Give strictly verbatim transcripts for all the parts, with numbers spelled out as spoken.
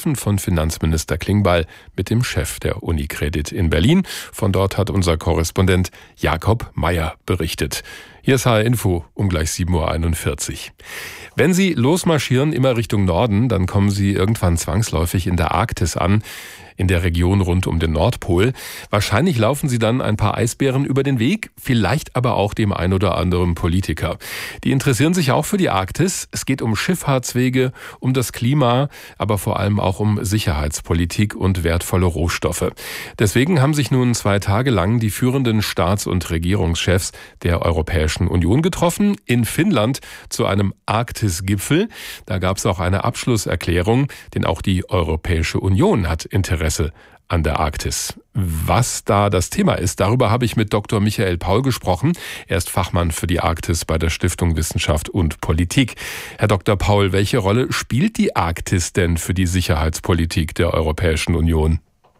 Treffen von Finanzminister Klingbeil mit dem Chef der UniCredit in Berlin. Von dort hat unser Korrespondent Jakob Mayer berichtet. Hier ist H R Info um gleich sieben Uhr einundvierzig. Wenn Sie losmarschieren, immer Richtung Norden, dann kommen Sie irgendwann zwangsläufig in der Arktis an, in der Region rund um den Nordpol. Wahrscheinlich laufen Sie dann ein paar Eisbären über den Weg, vielleicht aber auch dem ein oder anderen Politiker. Die interessieren sich auch für die Arktis. Es geht um Schifffahrtswege, um das Klima, aber vor allem auch um Sicherheitspolitik und wertvolle Rohstoffe. Deswegen haben sich nun zwei Tage lang die führenden Staats- und Regierungschefs der Europäischen Union getroffen, in Finnland zu einem Arktis-Gipfel. Da gab es auch eine Abschlusserklärung, denn auch die Europäische Union hat Interesse an der Arktis. Was da das Thema ist, darüber habe ich mit Doktor Michael Paul gesprochen. Er ist Fachmann für die Arktis bei der Stiftung Wissenschaft und Politik. Herr Doktor Paul, welche Rolle spielt die Arktis denn für die Sicherheitspolitik der Europäischen Union?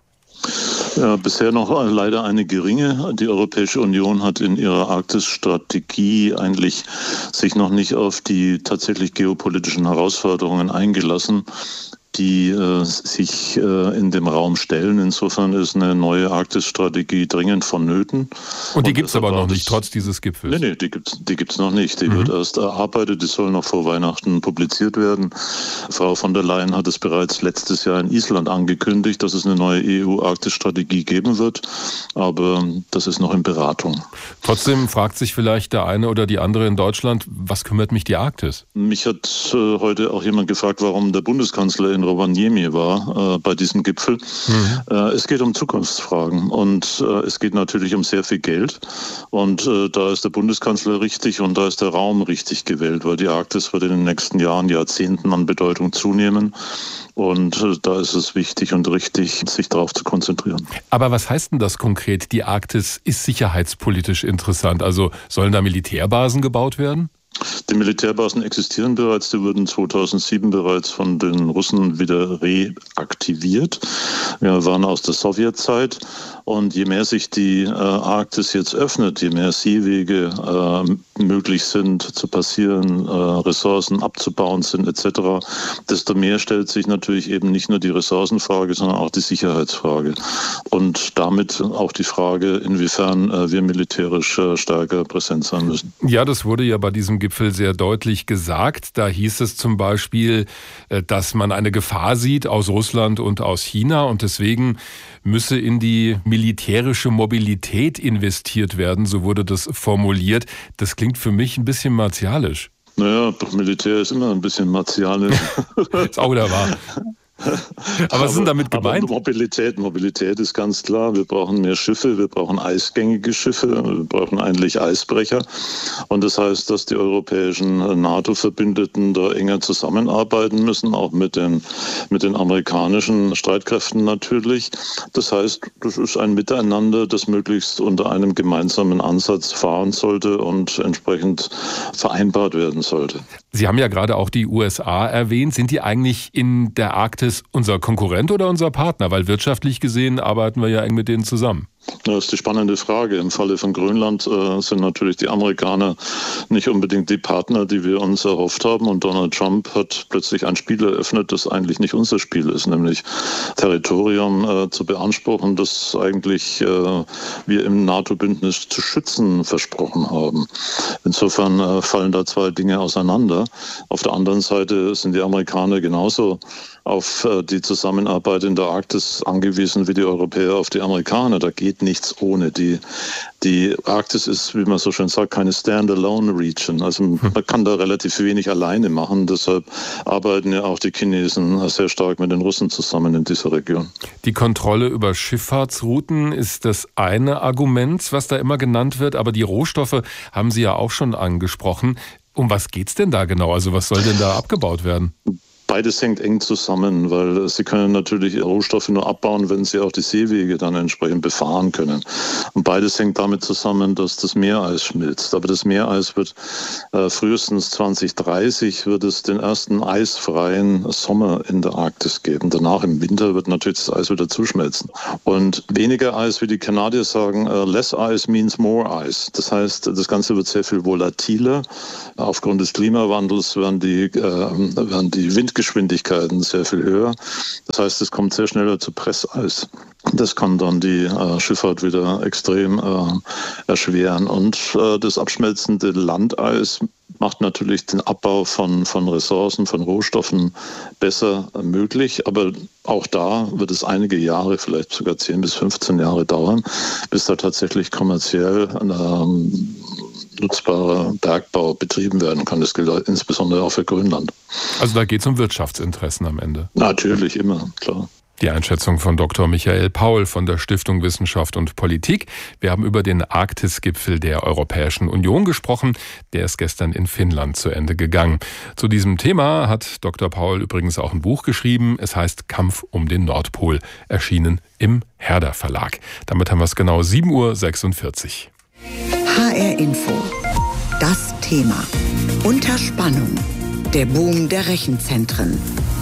Ja, bisher noch leider eine geringe. Die Europäische Union hat in ihrer Arktis-Strategie eigentlich sich noch nicht auf die tatsächlich geopolitischen Herausforderungen eingelassen, die äh, sich äh, in dem Raum stellen. Insofern ist eine neue Arktis-Strategie dringend vonnöten. Und die gibt es aber noch nicht, trotz dieses Gipfels? Nee, nee, die gibt es die gibt's noch nicht. Die mhm. wird erst erarbeitet, die soll noch vor Weihnachten publiziert werden. Frau von der Leyen hat es bereits letztes Jahr in Island angekündigt, dass es eine neue E U-Arktis-Strategie geben wird. Aber das ist noch in Beratung. Trotzdem fragt sich vielleicht der eine oder die andere in Deutschland, was kümmert mich die Arktis? Mich hat äh, heute auch jemand gefragt, warum der Bundeskanzler in Rovaniemi war äh, bei diesem Gipfel. Mhm. Äh, es geht um Zukunftsfragen und äh, es geht natürlich um sehr viel Geld. Und äh, da ist der Bundeskanzler richtig und da ist der Raum richtig gewählt, weil die Arktis wird in den nächsten Jahren, Jahrzehnten an Bedeutung zunehmen. Und äh, da ist es wichtig und richtig, sich darauf zu konzentrieren. Aber was heißt denn das konkret? Die Arktis ist sicherheitspolitisch interessant. Also sollen da Militärbasen gebaut werden? Die Militärbasen existieren bereits, die wurden zweitausendsieben bereits von den Russen wieder reaktiviert. Wir waren aus der Sowjetzeit und je mehr sich die äh, Arktis jetzt öffnet, je mehr Seewege äh, möglich sind zu passieren, äh, Ressourcen abzubauen sind et cetera, desto mehr stellt sich natürlich eben nicht nur die Ressourcenfrage, sondern auch die Sicherheitsfrage. Und damit auch die Frage, inwiefern äh, wir militärisch äh, stärker präsent sein müssen. Ja, das wurde ja bei diesem Gipfel sehr deutlich gesagt. Da hieß es zum Beispiel, dass man eine Gefahr sieht aus Russland und aus China und deswegen müsse in die militärische Mobilität investiert werden, so wurde das formuliert. Das klingt für mich ein bisschen martialisch. Naja, Militär ist immer ein bisschen martialisch. Ist auch wieder wahr. Aber was ist denn damit gemeint? Aber Mobilität, Mobilität ist ganz klar. Wir brauchen mehr Schiffe, wir brauchen eisgängige Schiffe, wir brauchen eigentlich Eisbrecher. Und das heißt, dass die europäischen NATO-Verbündeten da enger zusammenarbeiten müssen, auch mit den, mit den amerikanischen Streitkräften natürlich. Das heißt, das ist ein Miteinander, das möglichst unter einem gemeinsamen Ansatz fahren sollte und entsprechend vereinbart werden sollte. Sie haben ja gerade auch die U S A erwähnt. Sind die eigentlich in der Arktis unser Konkurrent oder unser Partner? Weil wirtschaftlich gesehen arbeiten wir ja eng mit denen zusammen. Das ist die spannende Frage. Im Falle von Grönland äh, sind natürlich die Amerikaner nicht unbedingt die Partner, die wir uns erhofft haben. Und Donald Trump hat plötzlich ein Spiel eröffnet, das eigentlich nicht unser Spiel ist, nämlich Territorium äh, zu beanspruchen, das eigentlich äh, wir im NATO-Bündnis zu schützen versprochen haben. Insofern äh, fallen da zwei Dinge auseinander. Auf der anderen Seite sind die Amerikaner genauso auf äh, die Zusammenarbeit in der Arktis angewiesen wie die Europäer auf die Amerikaner. Da geht nichts ohne. Die, die Arktis ist, wie man so schön sagt, keine Standalone-Region. Also man kann da relativ wenig alleine machen. Deshalb arbeiten ja auch die Chinesen sehr stark mit den Russen zusammen in dieser Region. Die Kontrolle über Schifffahrtsrouten ist das eine Argument, was da immer genannt wird. Aber die Rohstoffe haben Sie ja auch schon angesprochen. Um was geht's denn da genau? Also was soll denn da abgebaut werden? Beides hängt eng zusammen, weil sie können natürlich Rohstoffe nur abbauen, wenn sie auch die Seewege dann entsprechend befahren können. Und beides hängt damit zusammen, dass das Meereis schmilzt. Aber das Meereis wird äh, frühestens zwanzig dreißig wird es den ersten eisfreien Sommer in der Arktis geben. Danach im Winter wird natürlich das Eis wieder zuschmelzen. Und weniger Eis, wie die Kanadier sagen, uh, less ice means more ice. Das heißt, das Ganze wird sehr viel volatiler. Aufgrund des Klimawandels werden die, äh, werden die Windgeschwindigkeiten Geschwindigkeiten sehr viel höher. Das heißt, es kommt sehr schneller zu Presseis. Das kann dann die äh, Schifffahrt wieder extrem äh, erschweren. Und äh, das abschmelzende Landeis macht natürlich den Abbau von, von Ressourcen, von Rohstoffen besser möglich. Aber auch da wird es einige Jahre, vielleicht sogar zehn bis fünfzehn Jahre dauern, bis da tatsächlich kommerziell ähm, nutzbarer Bergbau betrieben werden kann. Das gilt insbesondere auch für Grönland. Also da geht es um Wirtschaftsinteressen am Ende. Natürlich, immer, klar. Die Einschätzung von Doktor Michael Paul von der Stiftung Wissenschaft und Politik. Wir haben über den Arktis-Gipfel der Europäischen Union gesprochen. Der ist gestern in Finnland zu Ende gegangen. Zu diesem Thema hat Doktor Paul übrigens auch ein Buch geschrieben. Es heißt Kampf um den Nordpol, erschienen im Herder Verlag. Damit haben wir es genau sieben Uhr sechsundvierzig. H R Info. Das Thema. Unter Spannung. Der Boom der Rechenzentren.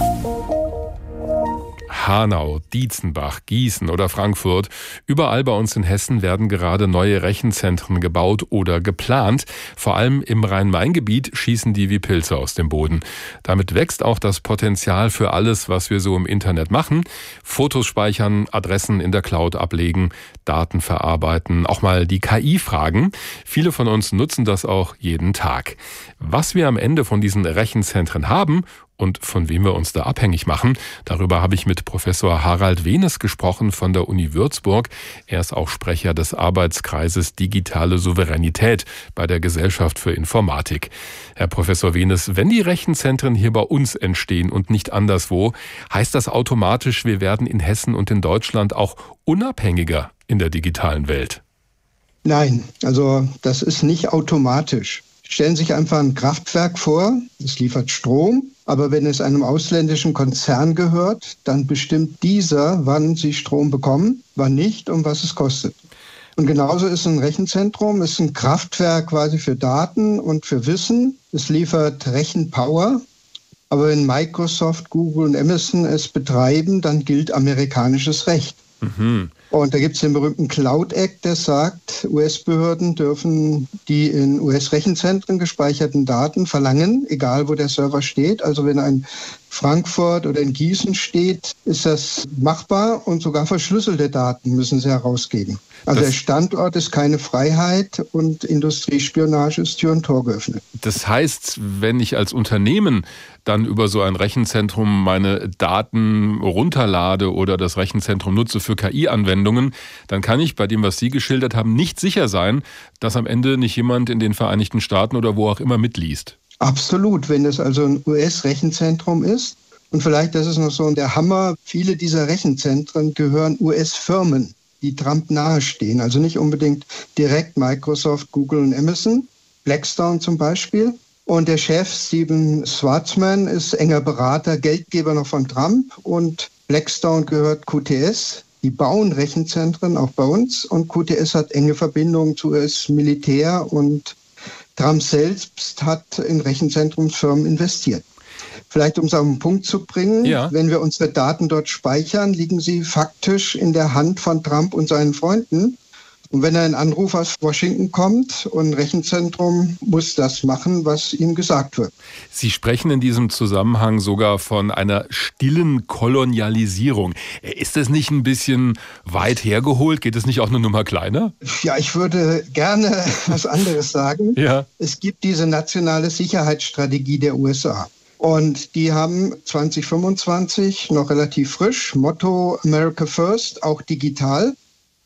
Hanau, Dietzenbach, Gießen oder Frankfurt. Überall bei uns in Hessen werden gerade neue Rechenzentren gebaut oder geplant. Vor allem im Rhein-Main-Gebiet schießen die wie Pilze aus dem Boden. Damit wächst auch das Potenzial für alles, was wir so im Internet machen. Fotos speichern, Adressen in der Cloud ablegen, Daten verarbeiten, auch mal die K I fragen. Viele von uns nutzen das auch jeden Tag. Was wir am Ende von diesen Rechenzentren haben und von wem wir uns da abhängig machen, darüber habe ich mit Professor Harald Wehnes gesprochen von der Uni Würzburg. Er ist auch Sprecher des Arbeitskreises Digitale Souveränität bei der Gesellschaft für Informatik. Herr Professor Wehnes, wenn die Rechenzentren hier bei uns entstehen und nicht anderswo, heißt das automatisch, wir werden in Hessen und in Deutschland auch unabhängiger in der digitalen Welt? Nein, also das ist nicht automatisch. Stellen Sie sich einfach ein Kraftwerk vor, es liefert Strom, aber wenn es einem ausländischen Konzern gehört, dann bestimmt dieser, wann Sie Strom bekommen, wann nicht und was es kostet. Und genauso ist ein Rechenzentrum, ist ein Kraftwerk quasi für Daten und für Wissen. Es liefert Rechenpower, aber wenn Microsoft, Google und Amazon es betreiben, dann gilt amerikanisches Recht. Mhm. Und da gibt es den berühmten Cloud Act, der sagt, U S-Behörden dürfen die in U S-Rechenzentren gespeicherten Daten verlangen, egal wo der Server steht. Also wenn ein Frankfurt oder in Gießen steht, ist das machbar und sogar verschlüsselte Daten müssen sie herausgeben. Also das, der Standort ist keine Freiheit und Industriespionage ist Tür und Tor geöffnet. Das heißt, wenn ich als Unternehmen dann über so ein Rechenzentrum meine Daten runterlade oder das Rechenzentrum nutze für K I-Anwendungen, dann kann ich bei dem, was Sie geschildert haben, nicht sicher sein, dass am Ende nicht jemand in den Vereinigten Staaten oder wo auch immer mitliest. Absolut, wenn es also ein U S-Rechenzentrum ist. Und vielleicht, das ist noch so der Hammer, viele dieser Rechenzentren gehören U S-Firmen, die Trump nahestehen. Also nicht unbedingt direkt Microsoft, Google und Amazon, Blackstone zum Beispiel. Und der Chef Steven Schwarzman ist enger Berater, Geldgeber noch von Trump. Und Blackstone gehört Q T S. Die bauen Rechenzentren auch bei uns. Und Q T S hat enge Verbindungen zu U S-Militär. Und Trump selbst hat in Rechenzentrumsfirmen investiert. Vielleicht, um es auf den Punkt zu bringen, ja. Wenn wir unsere Daten dort speichern, liegen sie faktisch in der Hand von Trump und seinen Freunden. Und wenn ein Anruf aus Washington kommt und ein Rechenzentrum muss das machen, was ihm gesagt wird. Sie sprechen in diesem Zusammenhang sogar von einer stillen Kolonialisierung. Ist das nicht ein bisschen weit hergeholt? Geht es nicht auch eine Nummer kleiner? Ja, ich würde gerne was anderes sagen. Ja. Es gibt diese nationale Sicherheitsstrategie der U S A. Und die haben zwanzig fünfundzwanzig noch relativ frisch, Motto America First, auch digital.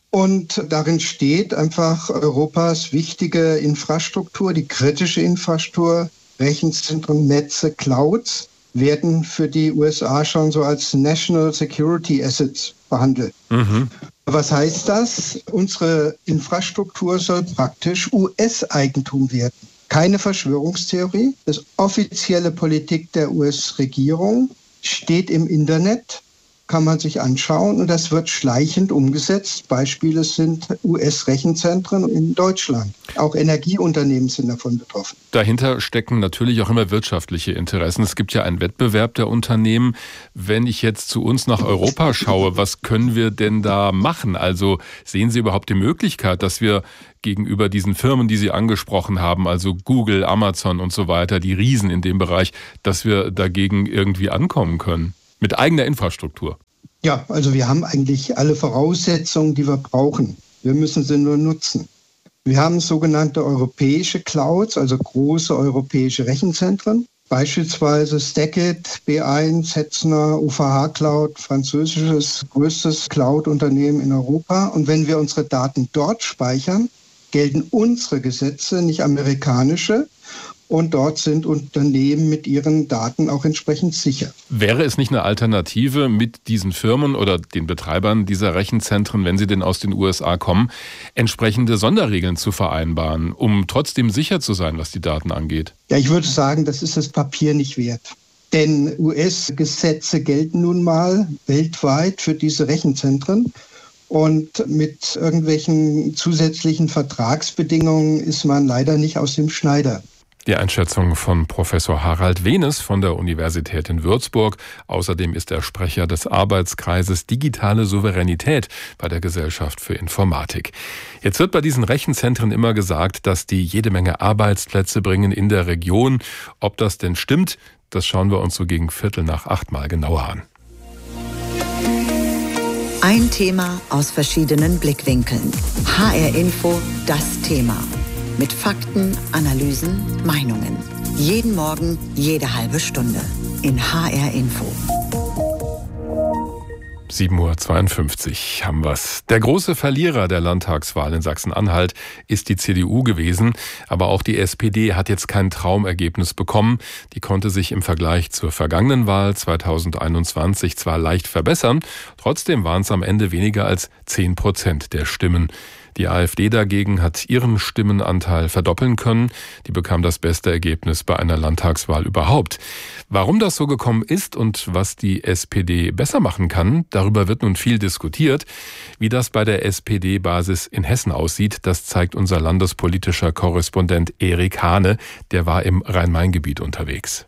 Und darin steht einfach Europas wichtige Infrastruktur, die kritische Infrastruktur, Rechenzentren, Netze, Clouds, werden für die U S A schon so als National Security Assets behandelt. Mhm. Was heißt das? Unsere Infrastruktur soll praktisch U S-Eigentum werden. Keine Verschwörungstheorie. Das offizielle Politik der U S-Regierung steht im Internet. kann man sich anschauen und das wird schleichend umgesetzt. Beispiele sind U S-Rechenzentren in Deutschland. Auch Energieunternehmen sind davon betroffen. Dahinter stecken natürlich auch immer wirtschaftliche Interessen. Es gibt ja einen Wettbewerb der Unternehmen. Wenn ich jetzt zu uns nach Europa schaue, was können wir denn da machen? Also sehen Sie überhaupt die Möglichkeit, dass wir gegenüber diesen Firmen, die Sie angesprochen haben, also Google, Amazon und so weiter, die Riesen in dem Bereich, dass wir dagegen irgendwie ankommen können? Mit eigener Infrastruktur. Ja, also wir haben eigentlich alle Voraussetzungen, die wir brauchen. Wir müssen sie nur nutzen. Wir haben sogenannte europäische Clouds, also große europäische Rechenzentren. Beispielsweise Stackit, B eins, Hetzner, U V H Cloud, französisches größtes Cloud-Unternehmen in Europa. Und wenn wir unsere Daten dort speichern, gelten unsere Gesetze, nicht amerikanische. Und dort sind Unternehmen mit ihren Daten auch entsprechend sicher. Wäre es nicht eine Alternative, mit diesen Firmen oder den Betreibern dieser Rechenzentren, wenn sie denn aus den U S A kommen, entsprechende Sonderregeln zu vereinbaren, um trotzdem sicher zu sein, was die Daten angeht? Ja, ich würde sagen, das ist das Papier nicht wert. Denn U S-Gesetze gelten nun mal weltweit für diese Rechenzentren. Und mit irgendwelchen zusätzlichen Vertragsbedingungen ist man leider nicht aus dem Schneider. Die Einschätzung von Professor Harald Wehnes von der Universität in Würzburg. Außerdem ist er Sprecher des Arbeitskreises Digitale Souveränität bei der Gesellschaft für Informatik. Jetzt wird bei diesen Rechenzentren immer gesagt, dass die jede Menge Arbeitsplätze bringen in der Region. Ob das denn stimmt, das schauen wir uns so gegen Viertel nach acht mal genauer an. Ein Thema aus verschiedenen Blickwinkeln. H R Info, das Thema. Mit Fakten, Analysen, Meinungen. Jeden Morgen, jede halbe Stunde. In H R Info. sieben Uhr zweiundfünfzig haben wir's. Der große Verlierer der Landtagswahl in Sachsen-Anhalt ist die C D U gewesen. Aber auch die S P D hat jetzt kein Traumergebnis bekommen. Die konnte sich im Vergleich zur vergangenen Wahl zweitausendeinundzwanzig zwar leicht verbessern, trotzdem waren es am Ende weniger als zehn Prozent der Stimmen. Die AfD dagegen hat ihren Stimmenanteil verdoppeln können. Die bekam das beste Ergebnis bei einer Landtagswahl überhaupt. Warum das so gekommen ist und was die S P D besser machen kann, darüber wird nun viel diskutiert. Wie das bei der S P D-Basis in Hessen aussieht, das zeigt unser landespolitischer Korrespondent Erik Hane. Der war im Rhein-Main-Gebiet unterwegs.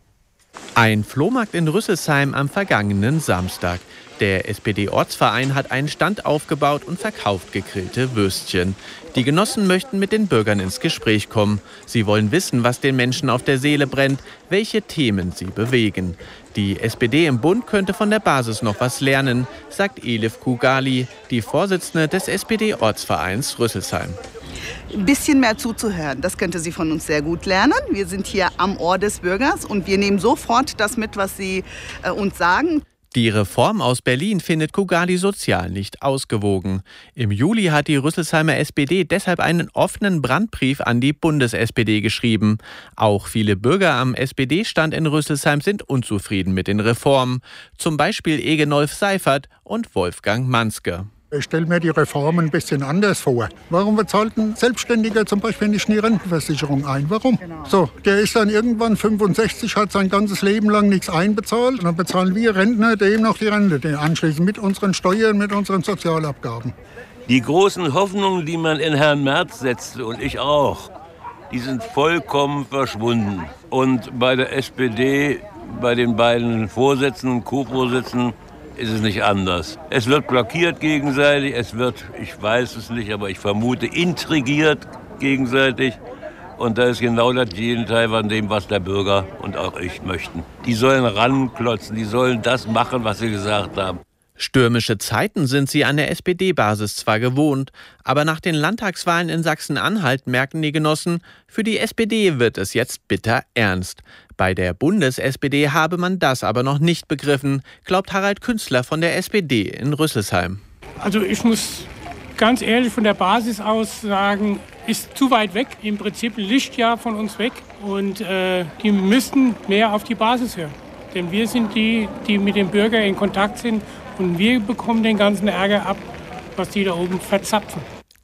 Ein Flohmarkt in Rüsselsheim am vergangenen Samstag. Der S P D-Ortsverein hat einen Stand aufgebaut und verkauft gegrillte Würstchen. Die Genossen möchten mit den Bürgern ins Gespräch kommen. Sie wollen wissen, was den Menschen auf der Seele brennt, welche Themen sie bewegen. Die S P D im Bund könnte von der Basis noch was lernen, sagt Elif Kugali, die Vorsitzende des S P D-Ortsvereins Rüsselsheim. Ein bisschen mehr zuzuhören, das könnte sie von uns sehr gut lernen. Wir sind hier am Ohr des Bürgers und wir nehmen sofort das mit, was sie äh, uns sagen. Die Reform aus Berlin findet Kugali sozial nicht ausgewogen. Im Juli hat die Rüsselsheimer S P D deshalb einen offenen Brandbrief an die Bundes-S P D geschrieben. Auch viele Bürger am S P D-Stand in Rüsselsheim sind unzufrieden mit den Reformen. Zum Beispiel Egenolf Seifert und Wolfgang Manske. Ich stelle mir die Reformen ein bisschen anders vor. Warum bezahlt ein Selbstständiger zum Beispiel nicht in die Rentenversicherung ein? Warum? Genau. So, der ist dann irgendwann fünfundsechzig, hat sein ganzes Leben lang nichts einbezahlt. Und dann bezahlen wir Rentner dem noch die Rente, den anschließend mit unseren Steuern, mit unseren Sozialabgaben. Die großen Hoffnungen, die man in Herrn Merz setzte und ich auch, die sind vollkommen verschwunden. Und bei der S P D, bei den beiden Vorsitzenden und Co-Vorsitzenden, ist es nicht anders. Es wird blockiert gegenseitig, es wird, ich weiß es nicht, aber ich vermute, intrigiert gegenseitig. Und da ist genau das Gegenteil von dem, was der Bürger und auch ich möchten. Die sollen ranklotzen, die sollen das machen, was sie gesagt haben. Stürmische Zeiten sind sie an der S P D-Basis zwar gewohnt, aber nach den Landtagswahlen in Sachsen-Anhalt merken die Genossen, für die S P D wird es jetzt bitter ernst. Bei der Bundes-S P D habe man das aber noch nicht begriffen, glaubt Harald Künstler von der S P D in Rüsselsheim. Also ich muss ganz ehrlich von der Basis aus sagen, ist zu weit weg, im Prinzip ein Lichtjahr von uns weg. Und äh, die müssten mehr auf die Basis hören. Denn wir sind die, die mit dem Bürger in Kontakt sind und wir bekommen den ganzen Ärger ab, was die da oben verzapfen.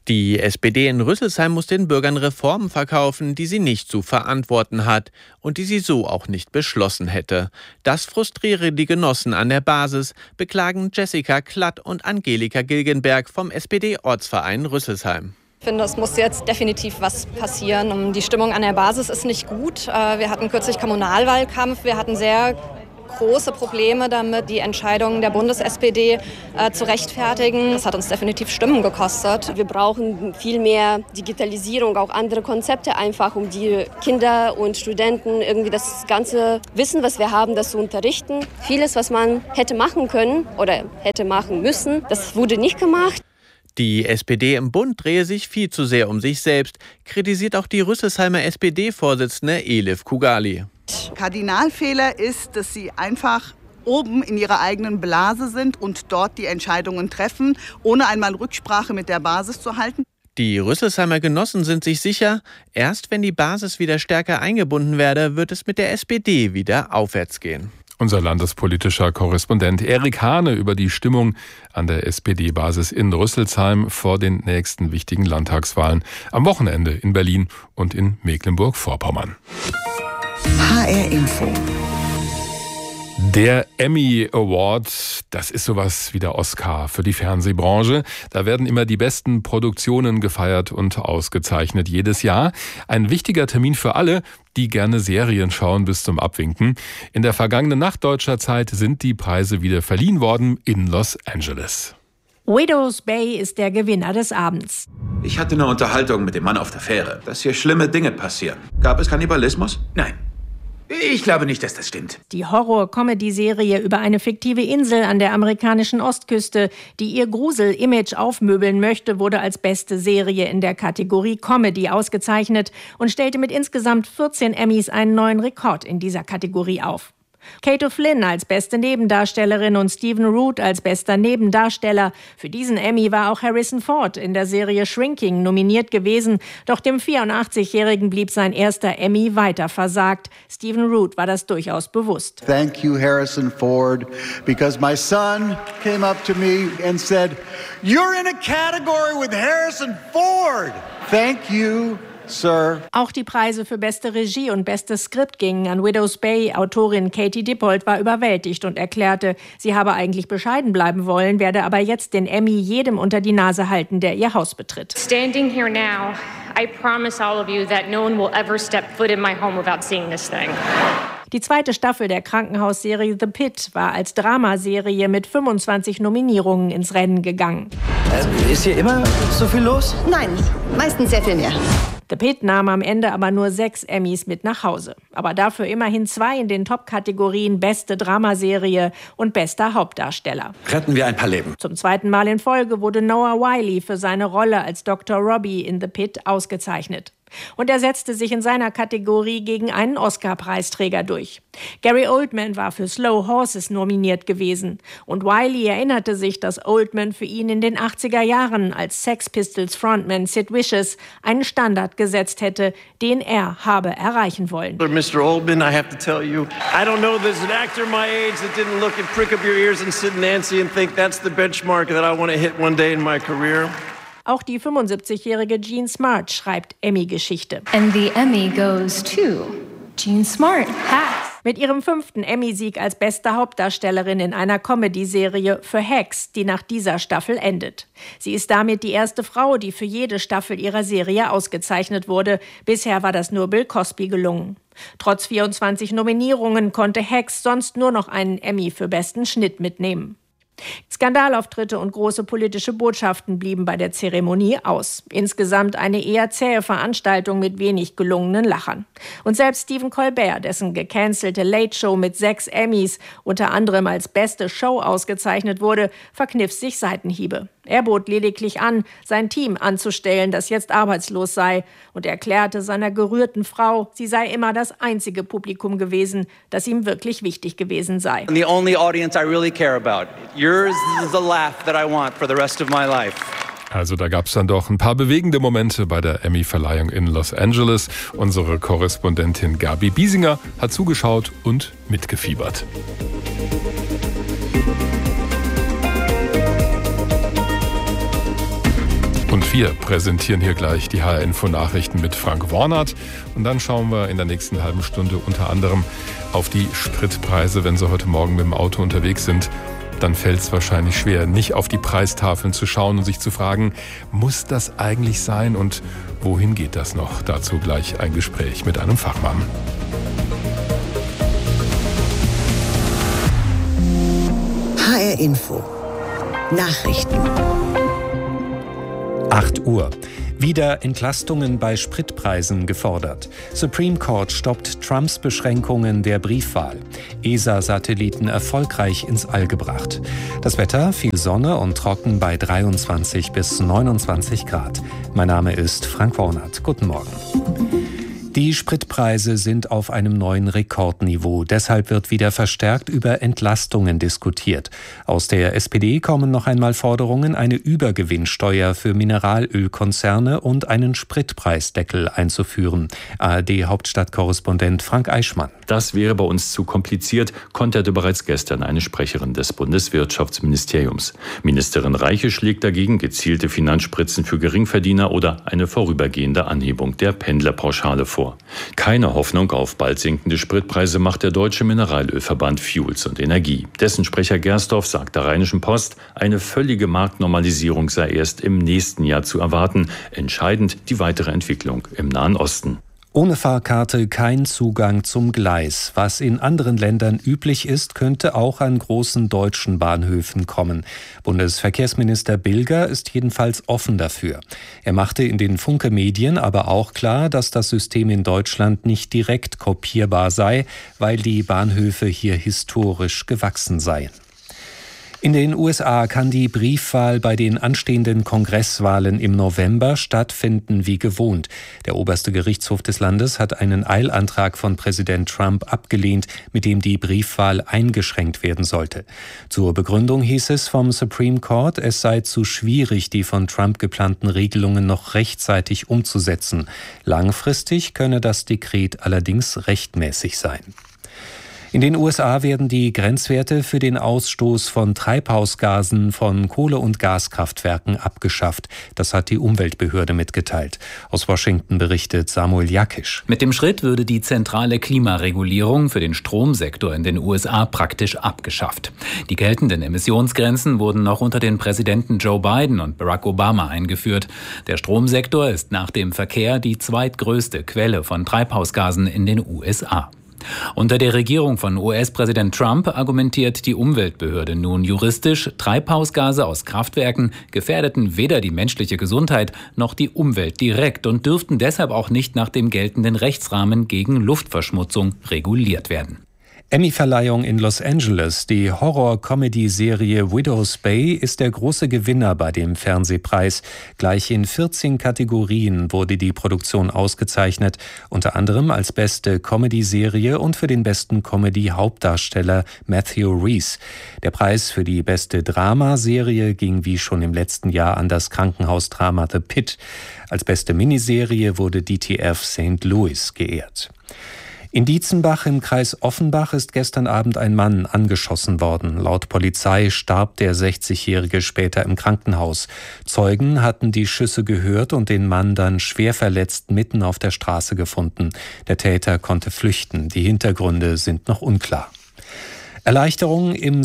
Die S P D in Rüsselsheim muss den Bürgern Reformen verkaufen, die sie nicht zu verantworten hat und die sie so auch nicht beschlossen hätte. Das frustriere die Genossen an der Basis, beklagen Jessica Klatt und Angelika Gilgenberg vom S P D-Ortsverein Rüsselsheim. Ich finde, es muss jetzt definitiv was passieren. Die Stimmung an der Basis ist nicht gut. Wir hatten kürzlich Kommunalwahlkampf, wir hatten sehr große Probleme damit, die Entscheidungen der Bundes-S P D äh, zu rechtfertigen. Das hat uns definitiv Stimmen gekostet. Wir brauchen viel mehr Digitalisierung, auch andere Konzepte einfach, um die Kinder und Studenten irgendwie das ganze Wissen, was wir haben, das zu unterrichten. Vieles, was man hätte machen können oder hätte machen müssen, das wurde nicht gemacht. Die S P D im Bund drehe sich viel zu sehr um sich selbst, kritisiert auch die Rüsselsheimer S P D-Vorsitzende Elif Kugali. Kardinalfehler ist, dass sie einfach oben in ihrer eigenen Blase sind und dort die Entscheidungen treffen, ohne einmal Rücksprache mit der Basis zu halten. Die Rüsselsheimer Genossen sind sich sicher, erst wenn die Basis wieder stärker eingebunden werde, wird es mit der S P D wieder aufwärts gehen. Unser landespolitischer Korrespondent Erik Hahne über die Stimmung an der S P D-Basis in Rüsselsheim vor den nächsten wichtigen Landtagswahlen am Wochenende in Berlin und in Mecklenburg-Vorpommern. H R Info. Der Emmy Award, das ist sowas wie der Oscar für die Fernsehbranche. Da werden immer die besten Produktionen gefeiert und ausgezeichnet jedes Jahr. Ein wichtiger Termin für alle, die gerne Serien schauen bis zum Abwinken. In der vergangenen Nacht deutscher Zeit sind die Preise wieder verliehen worden in Los Angeles. Widow's Bay ist der Gewinner des Abends. Ich hatte eine Unterhaltung mit dem Mann auf der Fähre, dass hier schlimme Dinge passieren. Gab es Kannibalismus? Nein. Ich glaube nicht, dass das stimmt. Die Horror-Comedy-Serie über eine fiktive Insel an der amerikanischen Ostküste, die ihr Grusel-Image aufmöbeln möchte, wurde als beste Serie in der Kategorie Comedy ausgezeichnet und stellte mit insgesamt vierzehn Emmys einen neuen Rekord in dieser Kategorie auf. Kate O'Flynn als beste Nebendarstellerin und Stephen Root als bester Nebendarsteller. Für diesen Emmy war auch Harrison Ford in der Serie Shrinking nominiert gewesen. Doch dem vierundachtzigjährigen blieb sein erster Emmy weiter versagt. Stephen Root war das durchaus bewusst. Thank you, Harrison Ford, because my son came up to me and said, "You're in a category with Harrison Ford." Thank you. Sir. Auch die Preise für beste Regie und bestes Skript gingen an Widow's Bay. Autorin Katie Dippold war überwältigt und erklärte, sie habe eigentlich bescheiden bleiben wollen, werde aber jetzt den Emmy jedem unter die Nase halten, der ihr Haus betritt. Standing here now, I promise all of you that no one will ever step foot in my home without seeing this thing. Die zweite Staffel der Krankenhausserie The Pit war als Dramaserie mit fünfundzwanzig Nominierungen ins Rennen gegangen. Äh, ist hier immer so viel los? Nein, meistens sehr viel mehr. The Pit nahm am Ende aber nur sechs Emmys mit nach Hause. Aber dafür immerhin zwei in den Top-Kategorien Beste Dramaserie und Bester Hauptdarsteller. Retten wir ein paar Leben. Zum zweiten Mal in Folge wurde Noah Wyle für seine Rolle als Doktor Robbie in The Pit ausgezeichnet. Und er setzte sich in seiner Kategorie gegen einen Oscar-Preisträger durch. Gary Oldman war für Slow Horses nominiert gewesen. Und Wiley erinnerte sich, dass Oldman für ihn in den achtziger Jahren als Sex Pistols Frontman Sid Vicious einen Standard gesetzt hätte, den er habe erreichen wollen. Mister Oldman, I have to tell you, I don't know there's an actor my age that didn't look and prick up your ears and Sid Nancy and think that's the benchmark that I want to hit one day in my career. Auch die fünfundsiebzigjährige Jean Smart schreibt Emmy-Geschichte. And the Emmy goes to Jean Smart. Hacks. Mit ihrem fünften Emmy-Sieg als beste Hauptdarstellerin in einer Comedy-Serie für Hacks, die nach dieser Staffel endet. Sie ist damit die erste Frau, die für jede Staffel ihrer Serie ausgezeichnet wurde. Bisher war das nur Bill Cosby gelungen. Trotz vierundzwanzig Nominierungen konnte Hacks sonst nur noch einen Emmy für besten Schnitt mitnehmen. Skandalauftritte und große politische Botschaften blieben bei der Zeremonie aus. Insgesamt eine eher zähe Veranstaltung mit wenig gelungenen Lachern. Und selbst Stephen Colbert, dessen gecancelte Late Show mit sechs Emmys unter anderem als beste Show ausgezeichnet wurde, verkniff sich Seitenhiebe. Er bot lediglich an, sein Team anzustellen, das jetzt arbeitslos sei, und erklärte seiner gerührten Frau, sie sei immer das einzige Publikum gewesen, das ihm wirklich wichtig gewesen sei. The only audience I really care about. Yours is the laugh that I want for the rest of my life. Also da gab es dann doch ein paar bewegende Momente bei der Emmy-Verleihung in Los Angeles. Unsere Korrespondentin Gabi Biesinger hat zugeschaut und mitgefiebert. Und Wir präsentieren hier gleich die H R-Info-Nachrichten mit Frank Warnert. Und dann schauen wir in der nächsten halben Stunde unter anderem auf die Spritpreise. Wenn Sie heute Morgen mit dem Auto unterwegs sind, dann fällt es wahrscheinlich schwer, nicht auf die Preistafeln zu schauen und sich zu fragen, muss das eigentlich sein und wohin geht das noch? Dazu gleich ein Gespräch mit einem Fachmann. H R-Info. Nachrichten. acht Uhr. Wieder Entlastungen bei Spritpreisen gefordert. Supreme Court stoppt Trumps Beschränkungen der Briefwahl. E S A-Satelliten erfolgreich ins All gebracht. Das Wetter, viel Sonne und trocken bei dreiundzwanzig bis neunundzwanzig Grad. Mein Name ist Frank Warnert. Guten Morgen. Die Spritpreise sind auf einem neuen Rekordniveau. Deshalb wird wieder verstärkt über Entlastungen diskutiert. Aus der S P D kommen noch einmal Forderungen, eine Übergewinnsteuer für Mineralölkonzerne und einen Spritpreisdeckel einzuführen. A R D-Hauptstadtkorrespondent Frank Eichmann. Das wäre bei uns zu kompliziert, konterte bereits gestern eine Sprecherin des Bundeswirtschaftsministeriums. Ministerin Reiche schlägt dagegen gezielte Finanzspritzen für Geringverdiener oder eine vorübergehende Anhebung der Pendlerpauschale vor. Keine Hoffnung auf bald sinkende Spritpreise macht der Deutsche Mineralölverband Fuels und Energie. Dessen Sprecher Gersdorf sagt der Rheinischen Post, eine völlige Marktnormalisierung sei erst im nächsten Jahr zu erwarten. Entscheidend die weitere Entwicklung im Nahen Osten. Ohne Fahrkarte kein Zugang zum Gleis. Was in anderen Ländern üblich ist, könnte auch an großen deutschen Bahnhöfen kommen. Bundesverkehrsminister Bilger ist jedenfalls offen dafür. Er machte in den Funke-Medien aber auch klar, dass das System in Deutschland nicht direkt kopierbar sei, weil die Bahnhöfe hier historisch gewachsen seien. In den U S A kann die Briefwahl bei den anstehenden Kongresswahlen im November stattfinden wie gewohnt. Der oberste Gerichtshof des Landes hat einen Eilantrag von Präsident Trump abgelehnt, mit dem die Briefwahl eingeschränkt werden sollte. Zur Begründung hieß es vom Supreme Court, es sei zu schwierig, die von Trump geplanten Regelungen noch rechtzeitig umzusetzen. Langfristig könne das Dekret allerdings rechtmäßig sein. In den U S A werden die Grenzwerte für den Ausstoß von Treibhausgasen von Kohle- und Gaskraftwerken abgeschafft. Das hat die Umweltbehörde mitgeteilt. Aus Washington berichtet Samuel Jakisch. Mit dem Schritt würde die zentrale Klimaregulierung für den Stromsektor in den U S A praktisch abgeschafft. Die geltenden Emissionsgrenzen wurden noch unter den Präsidenten Joe Biden und Barack Obama eingeführt. Der Stromsektor ist nach dem Verkehr die zweitgrößte Quelle von Treibhausgasen in den U S A. Unter der Regierung von U S-Präsident Trump argumentiert die Umweltbehörde nun juristisch, Treibhausgase aus Kraftwerken gefährdeten weder die menschliche Gesundheit noch die Umwelt direkt und dürften deshalb auch nicht nach dem geltenden Rechtsrahmen gegen Luftverschmutzung reguliert werden. Emmy-Verleihung in Los Angeles. Die Horror-Comedy-Serie Widow's Bay ist der große Gewinner bei dem Fernsehpreis. Gleich in vierzehn Kategorien wurde die Produktion ausgezeichnet, unter anderem als beste Comedy-Serie und für den besten Comedy-Hauptdarsteller Matthew Rhys. Der Preis für die beste Dramaserie ging wie schon im letzten Jahr an das Krankenhausdrama The Pit. Als beste Miniserie wurde D T F Sankt Louis geehrt. In Dietzenbach im Kreis Offenbach ist gestern Abend ein Mann angeschossen worden. Laut Polizei starb der sechzigjährige später im Krankenhaus. Zeugen hatten die Schüsse gehört und den Mann dann schwer verletzt mitten auf der Straße gefunden. Der Täter konnte flüchten. Die Hintergründe sind noch unklar. Erleichterung im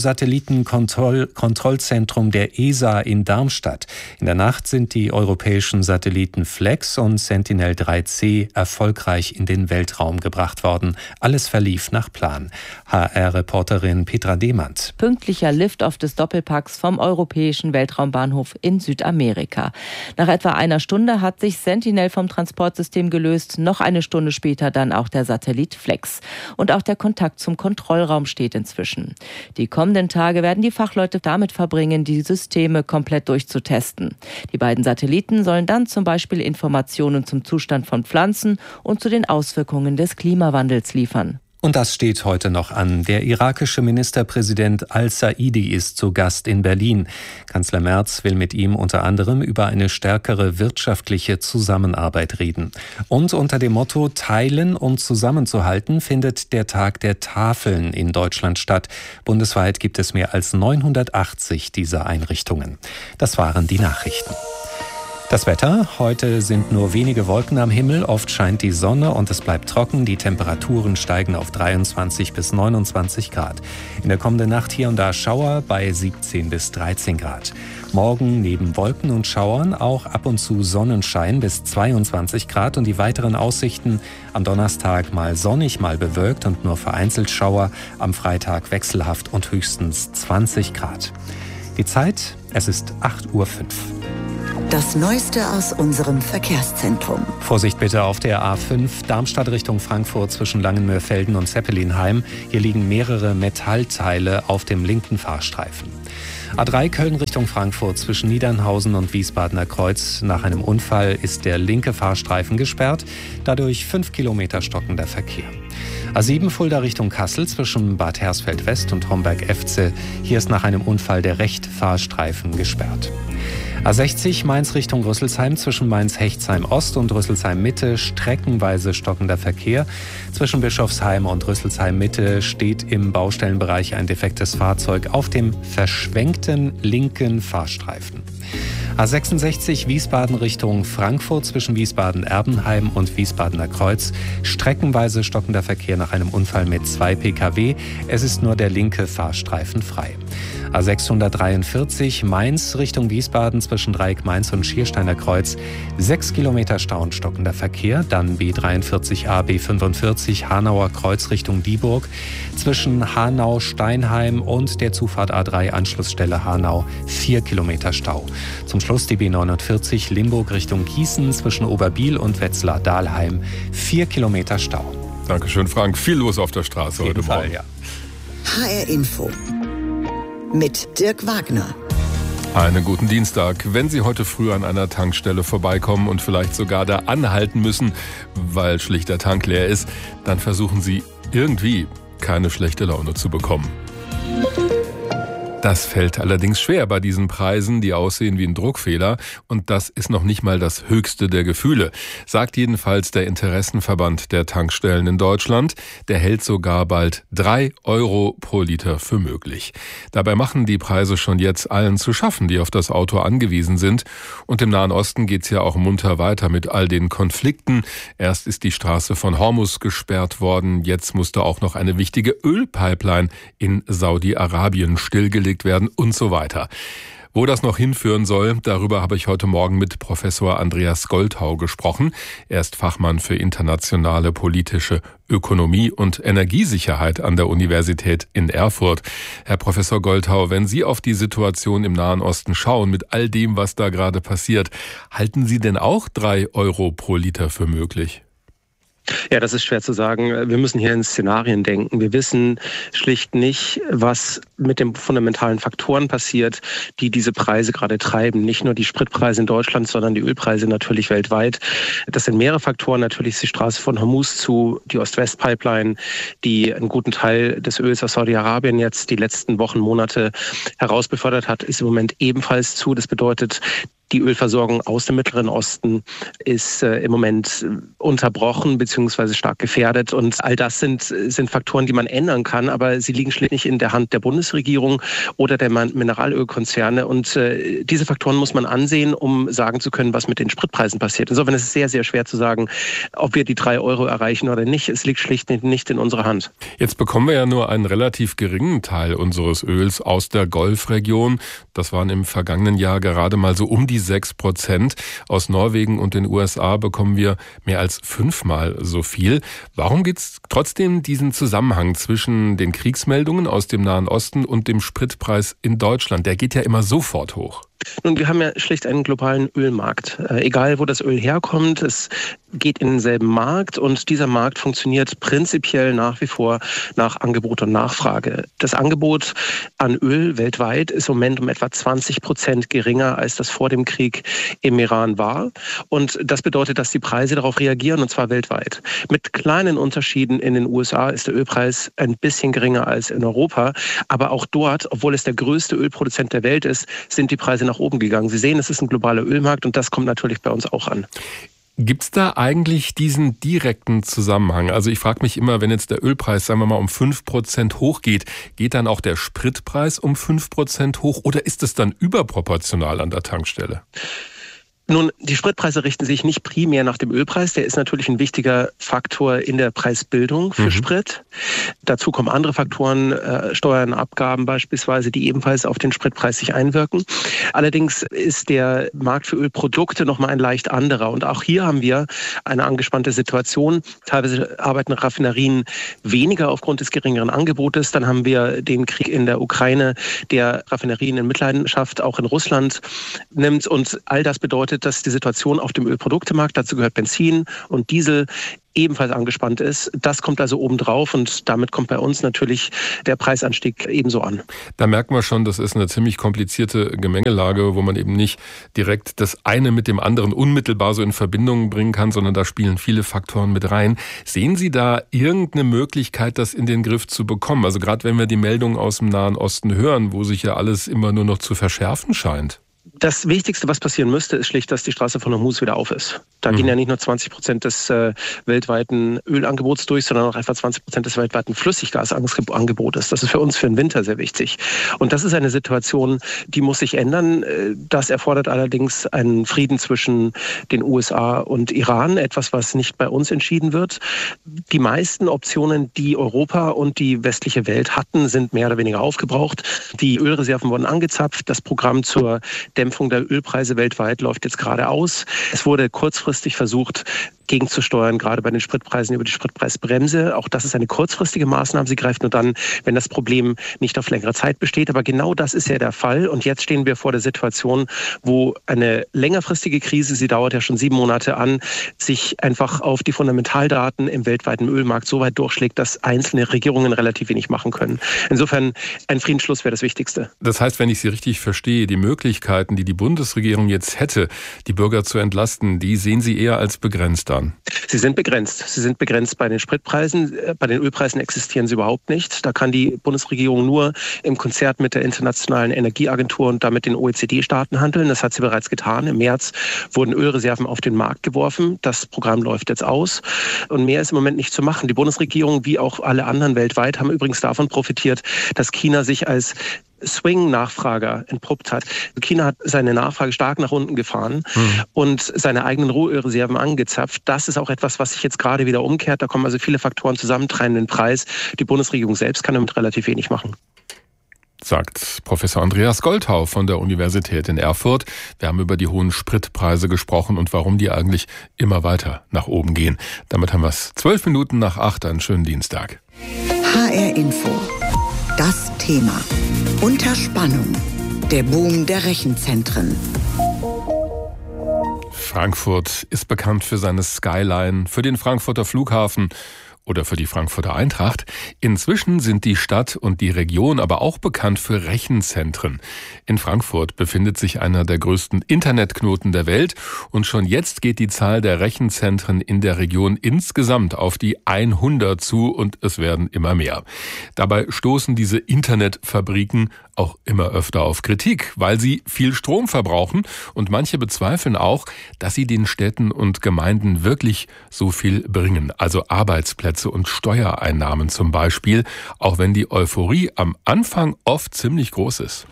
Satellitenkontrollzentrum der E S A in Darmstadt. In der Nacht sind die europäischen Satelliten Flex und Sentinel drei C erfolgreich in den Weltraum gebracht worden. Alles verlief nach Plan. H R-Reporterin Petra Demand. Pünktlicher Liftoff des Doppelpacks vom europäischen Weltraumbahnhof in Südamerika. Nach etwa einer Stunde hat sich Sentinel vom Transportsystem gelöst. Noch eine Stunde später dann auch der Satellit Flex. Und auch der Kontakt zum Kontrollraum steht inzwischen. Die kommenden Tage werden die Fachleute damit verbringen, die Systeme komplett durchzutesten. Die beiden Satelliten sollen dann zum Beispiel Informationen zum Zustand von Pflanzen und zu den Auswirkungen des Klimawandels liefern. Und das steht heute noch an. Der irakische Ministerpräsident al-Saidi ist zu Gast in Berlin. Kanzler Merz will mit ihm unter anderem über eine stärkere wirtschaftliche Zusammenarbeit reden. Und unter dem Motto Teilen, um zusammenzuhalten, findet der Tag der Tafeln in Deutschland statt. Bundesweit gibt es mehr als neunhundertachtzig dieser Einrichtungen. Das waren die Nachrichten. Das Wetter. Heute sind nur wenige Wolken am Himmel, oft scheint die Sonne und es bleibt trocken. Die Temperaturen steigen auf dreiundzwanzig bis neunundzwanzig Grad. In der kommenden Nacht hier und da Schauer bei siebzehn bis dreizehn Grad. Morgen neben Wolken und Schauern auch ab und zu Sonnenschein bis zweiundzwanzig Grad und die weiteren Aussichten am Donnerstag mal sonnig, mal bewölkt und nur vereinzelt Schauer. Am Freitag wechselhaft und höchstens zwanzig Grad. Die Zeit, es ist acht Uhr fünf. Das Neueste aus unserem Verkehrszentrum. Vorsicht bitte auf der A fünf, Darmstadt Richtung Frankfurt zwischen Langenmörfelden und Zeppelinheim. Hier liegen mehrere Metallteile auf dem linken Fahrstreifen. A drei Köln Richtung Frankfurt zwischen Niedernhausen und Wiesbadener Kreuz. Nach einem Unfall ist der linke Fahrstreifen gesperrt, dadurch fünf Kilometer stockender Verkehr. A sieben Fulda Richtung Kassel zwischen Bad Hersfeld West und Homberg-Efze. Hier ist nach einem Unfall der rechte Fahrstreifen gesperrt. A sechzig Mainz Richtung Rüsselsheim zwischen Mainz-Hechtsheim Ost und Rüsselsheim Mitte streckenweise stockender Verkehr. Zwischen Bischofsheim und Rüsselsheim Mitte steht im Baustellenbereich ein defektes Fahrzeug auf dem verschwenkten linken Fahrstreifen. A sechsundsechzig Wiesbaden Richtung Frankfurt zwischen Wiesbaden-Erbenheim und Wiesbadener Kreuz. Streckenweise stockender Verkehr nach einem Unfall mit zwei Pkw. Es ist nur der linke Fahrstreifen frei. A sechshundertdreiundvierzig Mainz Richtung Wiesbaden zwischen Dreieck Mainz und Schiersteiner Kreuz. Sechs Kilometer Stau und stockender Verkehr. Dann B dreiundvierzig A, B fünfundvierzig Hanauer Kreuz Richtung Dieburg. Zwischen Hanau-Steinheim und der Zufahrt A drei Anschlussstelle Hanau. Vier Kilometer Stau. Zum Schluss die B neunundvierzig Limburg Richtung Gießen zwischen Oberbiel und Wetzlar-Dahlheim. Vier Kilometer Stau. Dankeschön, Frank. Viel los auf der Straße heute Fall, Morgen. Ja. H R Info mit Dirk Wagner. Einen guten Dienstag. Wenn Sie heute früh an einer Tankstelle vorbeikommen und vielleicht sogar da anhalten müssen, weil schlicht der Tank leer ist, dann versuchen Sie irgendwie keine schlechte Laune zu bekommen. Das fällt allerdings schwer bei diesen Preisen, die aussehen wie ein Druckfehler. Und das ist noch nicht mal das höchste der Gefühle, sagt jedenfalls der Interessenverband der Tankstellen in Deutschland. Der hält sogar bald drei Euro pro Liter für möglich. Dabei machen die Preise schon jetzt allen zu schaffen, die auf das Auto angewiesen sind. Und im Nahen Osten geht's ja auch munter weiter mit all den Konflikten. Erst ist die Straße von Hormuz gesperrt worden. Jetzt musste auch noch eine wichtige Ölpipeline in Saudi-Arabien stillgelegt werden und so weiter. Wo das noch hinführen soll, darüber habe ich heute Morgen mit Professor Andreas Goldhau gesprochen. Er ist Fachmann für internationale politische Ökonomie und Energiesicherheit an der Universität in Erfurt. Herr Professor Goldhau, wenn Sie auf die Situation im Nahen Osten schauen, mit all dem, was da gerade passiert, halten Sie denn auch drei Euro pro Liter für möglich? Ja, das ist schwer zu sagen. Wir müssen hier in Szenarien denken. Wir wissen schlicht nicht, was mit den fundamentalen Faktoren passiert, die diese Preise gerade treiben. Nicht nur die Spritpreise in Deutschland, sondern die Ölpreise natürlich weltweit. Das sind mehrere Faktoren. Natürlich ist die Straße von Hormuz zu, die Ost-West-Pipeline, die einen guten Teil des Öls aus Saudi-Arabien jetzt die letzten Wochen, Monate herausbefördert hat, ist im Moment ebenfalls zu. Das bedeutet, die Ölversorgung aus dem Mittleren Osten ist äh, im Moment unterbrochen bzw. stark gefährdet. Und all das sind, sind Faktoren, die man ändern kann, aber sie liegen schlicht nicht in der Hand der Bundesregierung oder der Mineralölkonzerne. Und äh, diese Faktoren muss man ansehen, um sagen zu können, was mit den Spritpreisen passiert. Insofern ist es sehr, sehr schwer zu sagen, ob wir die drei Euro erreichen oder nicht. Es liegt schlicht nicht in unserer Hand. Jetzt bekommen wir ja nur einen relativ geringen Teil unseres Öls aus der Golfregion. Das waren im vergangenen Jahr gerade mal so um die sechs Prozent. Aus Norwegen und den U S A bekommen wir mehr als fünfmal so viel. Warum gibt es trotzdem diesen Zusammenhang zwischen den Kriegsmeldungen aus dem Nahen Osten und dem Spritpreis in Deutschland? Der geht ja immer sofort hoch. Nun, wir haben ja schlicht einen globalen Ölmarkt. Äh, egal, wo das Öl herkommt, es geht in denselben Markt und dieser Markt funktioniert prinzipiell nach wie vor nach Angebot und Nachfrage. Das Angebot an Öl weltweit ist im Moment um etwa zwanzig Prozent geringer, als das vor dem Krieg im Iran war. Und das bedeutet, dass die Preise darauf reagieren, und zwar weltweit. Mit kleinen Unterschieden in den U S A ist der Ölpreis ein bisschen geringer als in Europa. Aber auch dort, obwohl es der größte Ölproduzent der Welt ist, sind die Preise nach oben gegangen. Sie sehen, es ist ein globaler Ölmarkt und das kommt natürlich bei uns auch an. Gibt es da eigentlich diesen direkten Zusammenhang? Also ich frage mich immer, wenn jetzt der Ölpreis, sagen wir mal, um fünf Prozent hochgeht, geht dann auch der Spritpreis um fünf Prozent hoch oder ist es dann überproportional an der Tankstelle? Nun, die Spritpreise richten sich nicht primär nach dem Ölpreis. Der ist natürlich ein wichtiger Faktor in der Preisbildung für mhm. Sprit. Dazu kommen andere Faktoren, äh, Steuern, Abgaben beispielsweise, die ebenfalls auf den Spritpreis sich einwirken. Allerdings ist der Markt für Ölprodukte nochmal ein leicht anderer. Und auch hier haben wir eine angespannte Situation. Teilweise arbeiten Raffinerien weniger aufgrund des geringeren Angebotes. Dann haben wir den Krieg in der Ukraine, der Raffinerien in Mitleidenschaft auch in Russland nimmt. Und all das bedeutet, dass die Situation auf dem Ölproduktemarkt, dazu gehört Benzin und Diesel, ebenfalls angespannt ist. Das kommt also obendrauf und damit kommt bei uns natürlich der Preisanstieg ebenso an. Da merkt man schon, das ist eine ziemlich komplizierte Gemengelage, wo man eben nicht direkt das eine mit dem anderen unmittelbar so in Verbindung bringen kann, sondern da spielen viele Faktoren mit rein. Sehen Sie da irgendeine Möglichkeit, das in den Griff zu bekommen? Also gerade wenn wir die Meldungen aus dem Nahen Osten hören, wo sich ja alles immer nur noch zu verschärfen scheint. Das Wichtigste, was passieren müsste, ist schlicht, dass die Straße von Hormuz wieder auf ist. Da mhm. gehen ja nicht nur zwanzig Prozent des äh, weltweiten Ölangebots durch, sondern auch etwa zwanzig Prozent des weltweiten Flüssiggasangebotes. Das ist für uns für den Winter sehr wichtig. Und das ist eine Situation, die muss sich ändern. Das erfordert allerdings einen Frieden zwischen den U S A und Iran, etwas, was nicht bei uns entschieden wird. Die meisten Optionen, die Europa und die westliche Welt hatten, sind mehr oder weniger aufgebraucht. Die Ölreserven wurden angezapft. Das Programm zur Dämpfung der Ölpreise weltweit läuft jetzt gerade aus. Es wurde kurzfristig versucht, gegenzusteuern, gerade bei den Spritpreisen über die Spritpreisbremse. Auch das ist eine kurzfristige Maßnahme. Sie greift nur dann, wenn das Problem nicht auf längere Zeit besteht. Aber genau das ist ja der Fall. Und jetzt stehen wir vor der Situation, wo eine längerfristige Krise, sie dauert ja schon sieben Monate an, sich einfach auf die Fundamentaldaten im weltweiten Ölmarkt so weit durchschlägt, dass einzelne Regierungen relativ wenig machen können. Insofern ein Friedensschluss wäre das Wichtigste. Das heißt, wenn ich Sie richtig verstehe, die Möglichkeiten, die die Bundesregierung jetzt hätte, die Bürger zu entlasten, die sehen Sie eher als begrenzt an. Sie sind begrenzt. Sie sind begrenzt bei den Spritpreisen. Bei den Ölpreisen existieren sie überhaupt nicht. Da kann die Bundesregierung nur im Konzert mit der Internationalen Energieagentur und damit den O E C D-Staaten handeln. Das hat sie bereits getan. Im März wurden Ölreserven auf den Markt geworfen. Das Programm läuft jetzt aus. Und mehr ist im Moment nicht zu machen. Die Bundesregierung, wie auch alle anderen weltweit, haben übrigens davon profitiert, dass China sich als Swing-Nachfrager entpuppt hat. China hat seine Nachfrage stark nach unten gefahren mhm. und seine eigenen Rohölreserven angezapft. Das ist auch etwas, was sich jetzt gerade wieder umkehrt. Da kommen also viele Faktoren zusammen, treiben den Preis. Die Bundesregierung selbst kann damit relativ wenig machen. Sagt Professor Andreas Goldhau von der Universität in Erfurt. Wir haben über die hohen Spritpreise gesprochen und warum die eigentlich immer weiter nach oben gehen. Damit haben wir es zwölf Minuten nach acht. Einen schönen Dienstag. H R Info. Das Thema. Unter Spannung. Der Boom der Rechenzentren. Frankfurt ist bekannt für seine Skyline, für den Frankfurter Flughafen oder für die Frankfurter Eintracht. Inzwischen sind die Stadt und die Region aber auch bekannt für Rechenzentren. In Frankfurt befindet sich einer der größten Internetknoten der Welt und schon jetzt geht die Zahl der Rechenzentren in der Region insgesamt auf die hundert zu und es werden immer mehr. Dabei stoßen diese Internetfabriken auch immer öfter auf Kritik, weil sie viel Strom verbrauchen und manche bezweifeln auch, dass sie den Städten und Gemeinden wirklich so viel bringen, also Arbeitsplätze und Steuereinnahmen zum Beispiel, auch wenn die Euphorie am Anfang oft ziemlich groß ist.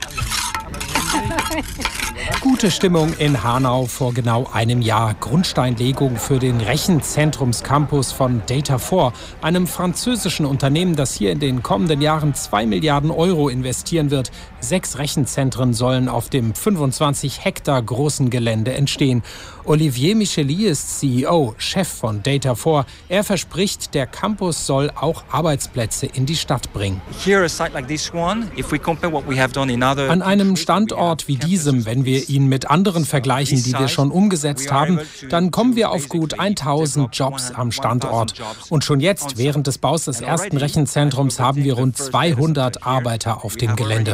Gute Stimmung in Hanau vor genau einem Jahr. Grundsteinlegung für den Rechenzentrumscampus von Data vier, einem französischen Unternehmen, das hier in den kommenden Jahren zwei Milliarden Euro investieren wird. Sechs Rechenzentren sollen auf dem fünfundzwanzig Hektar großen Gelände entstehen. Olivier Micheli ist C E O, Chef von Data vier. Er verspricht, der Campus soll auch Arbeitsplätze in die Stadt bringen. An einem Standort wie diesem, wenn wir ihn mit anderen vergleichen, die wir schon umgesetzt haben, dann kommen wir auf gut tausend Jobs am Standort. Und schon jetzt, während des Baus des ersten Rechenzentrums, haben wir rund zweihundert Arbeiter auf dem Gelände.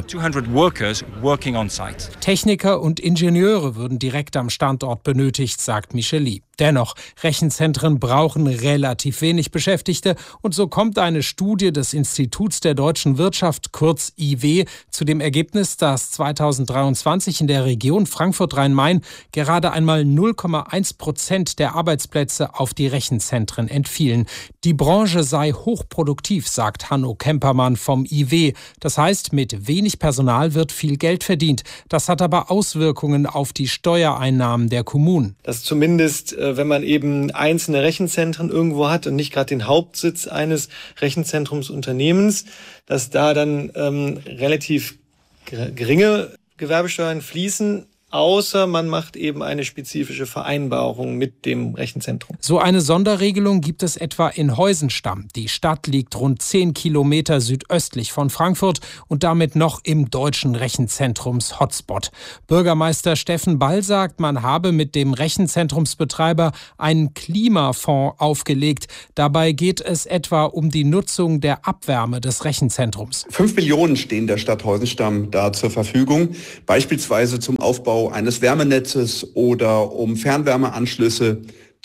Techniker und Ingenieure würden direkt am Standort benötigt, sagt Micheli. Dennoch, Rechenzentren brauchen relativ wenig Beschäftigte und so kommt eine Studie des Instituts der deutschen Wirtschaft, kurz I W, zu dem Ergebnis, dass zweitausenddreiundzwanzig in der Region Region Frankfurt-Rhein-Main gerade einmal null Komma eins Prozent der Arbeitsplätze auf die Rechenzentren entfielen. Die Branche sei hochproduktiv, sagt Hanno Kempermann vom I W. Das heißt, mit wenig Personal wird viel Geld verdient. Das hat aber Auswirkungen auf die Steuereinnahmen der Kommunen. Dass zumindest, wenn man eben einzelne Rechenzentren irgendwo hat und nicht gerade den Hauptsitz eines Rechenzentrumsunternehmens, dass da dann ähm, relativ geringe Gewerbesteuern fließen, außer man macht eben eine spezifische Vereinbarung mit dem Rechenzentrum. So eine Sonderregelung gibt es etwa in Heusenstamm. Die Stadt liegt rund zehn Kilometer südöstlich von Frankfurt und damit noch im deutschen Rechenzentrums-Hotspot. Bürgermeister Steffen Ball sagt, man habe mit dem Rechenzentrumsbetreiber einen Klimafonds aufgelegt. Dabei geht es etwa um die Nutzung der Abwärme des Rechenzentrums. Fünf Millionen stehen der Stadt Heusenstamm da zur Verfügung, beispielsweise zum Aufbau eines Wärmenetzes oder um Fernwärmeanschlüsse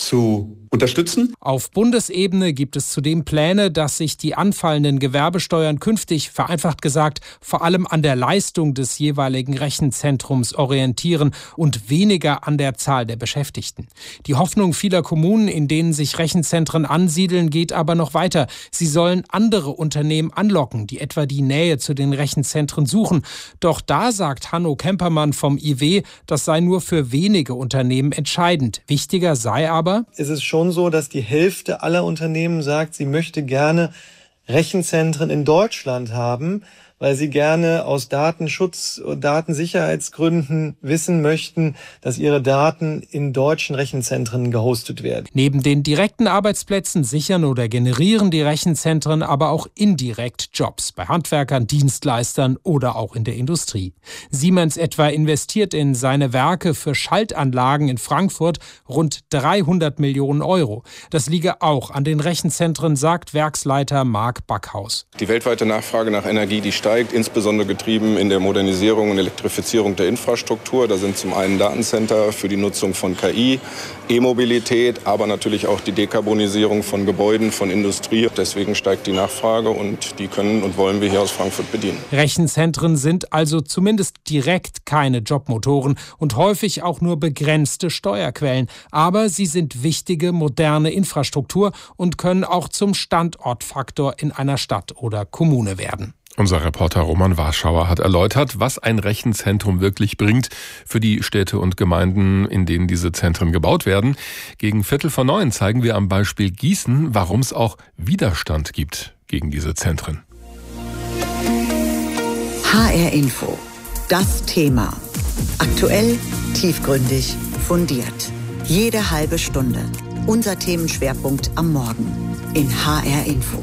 zu unterstützen. Auf Bundesebene gibt es zudem Pläne, dass sich die anfallenden Gewerbesteuern künftig, vereinfacht gesagt, vor allem an der Leistung des jeweiligen Rechenzentrums orientieren und weniger an der Zahl der Beschäftigten. Die Hoffnung vieler Kommunen, in denen sich Rechenzentren ansiedeln, geht aber noch weiter. Sie sollen andere Unternehmen anlocken, die etwa die Nähe zu den Rechenzentren suchen. Doch da sagt Hanno Kempermann vom I W, das sei nur für wenige Unternehmen entscheidend. Wichtiger sei aber, es ist schon so, dass die Hälfte aller Unternehmen sagt, sie möchte gerne Rechenzentren in Deutschland haben, weil sie gerne aus Datenschutz- und Datensicherheitsgründen wissen möchten, dass ihre Daten in deutschen Rechenzentren gehostet werden. Neben den direkten Arbeitsplätzen sichern oder generieren die Rechenzentren aber auch indirekt Jobs bei Handwerkern, Dienstleistern oder auch in der Industrie. Siemens etwa investiert in seine Werke für Schaltanlagen in Frankfurt rund dreihundert Millionen Euro. Das liege auch an den Rechenzentren, sagt Werksleiter Marc Backhaus. Die weltweite Nachfrage nach Energie, die steigt, insbesondere getrieben in der Modernisierung und Elektrifizierung der Infrastruktur. Da sind zum einen Datencenter für die Nutzung von K I, E-Mobilität, aber natürlich auch die Dekarbonisierung von Gebäuden, von Industrie. Deswegen steigt die Nachfrage und die können und wollen wir hier aus Frankfurt bedienen. Rechenzentren sind also zumindest direkt keine Jobmotoren und häufig auch nur begrenzte Steuerquellen. Aber sie sind wichtige, moderne Infrastruktur und können auch zum Standortfaktor in einer Stadt oder Kommune werden. Unser Reporter Roman Warschauer hat erläutert, was ein Rechenzentrum wirklich bringt für die Städte und Gemeinden, in denen diese Zentren gebaut werden. Gegen Viertel vor neun zeigen wir am Beispiel Gießen, warum es auch Widerstand gibt gegen diese Zentren. H R Info. Das Thema. Aktuell, tiefgründig, fundiert. Jede halbe Stunde. Unser Themenschwerpunkt am Morgen in H R Info.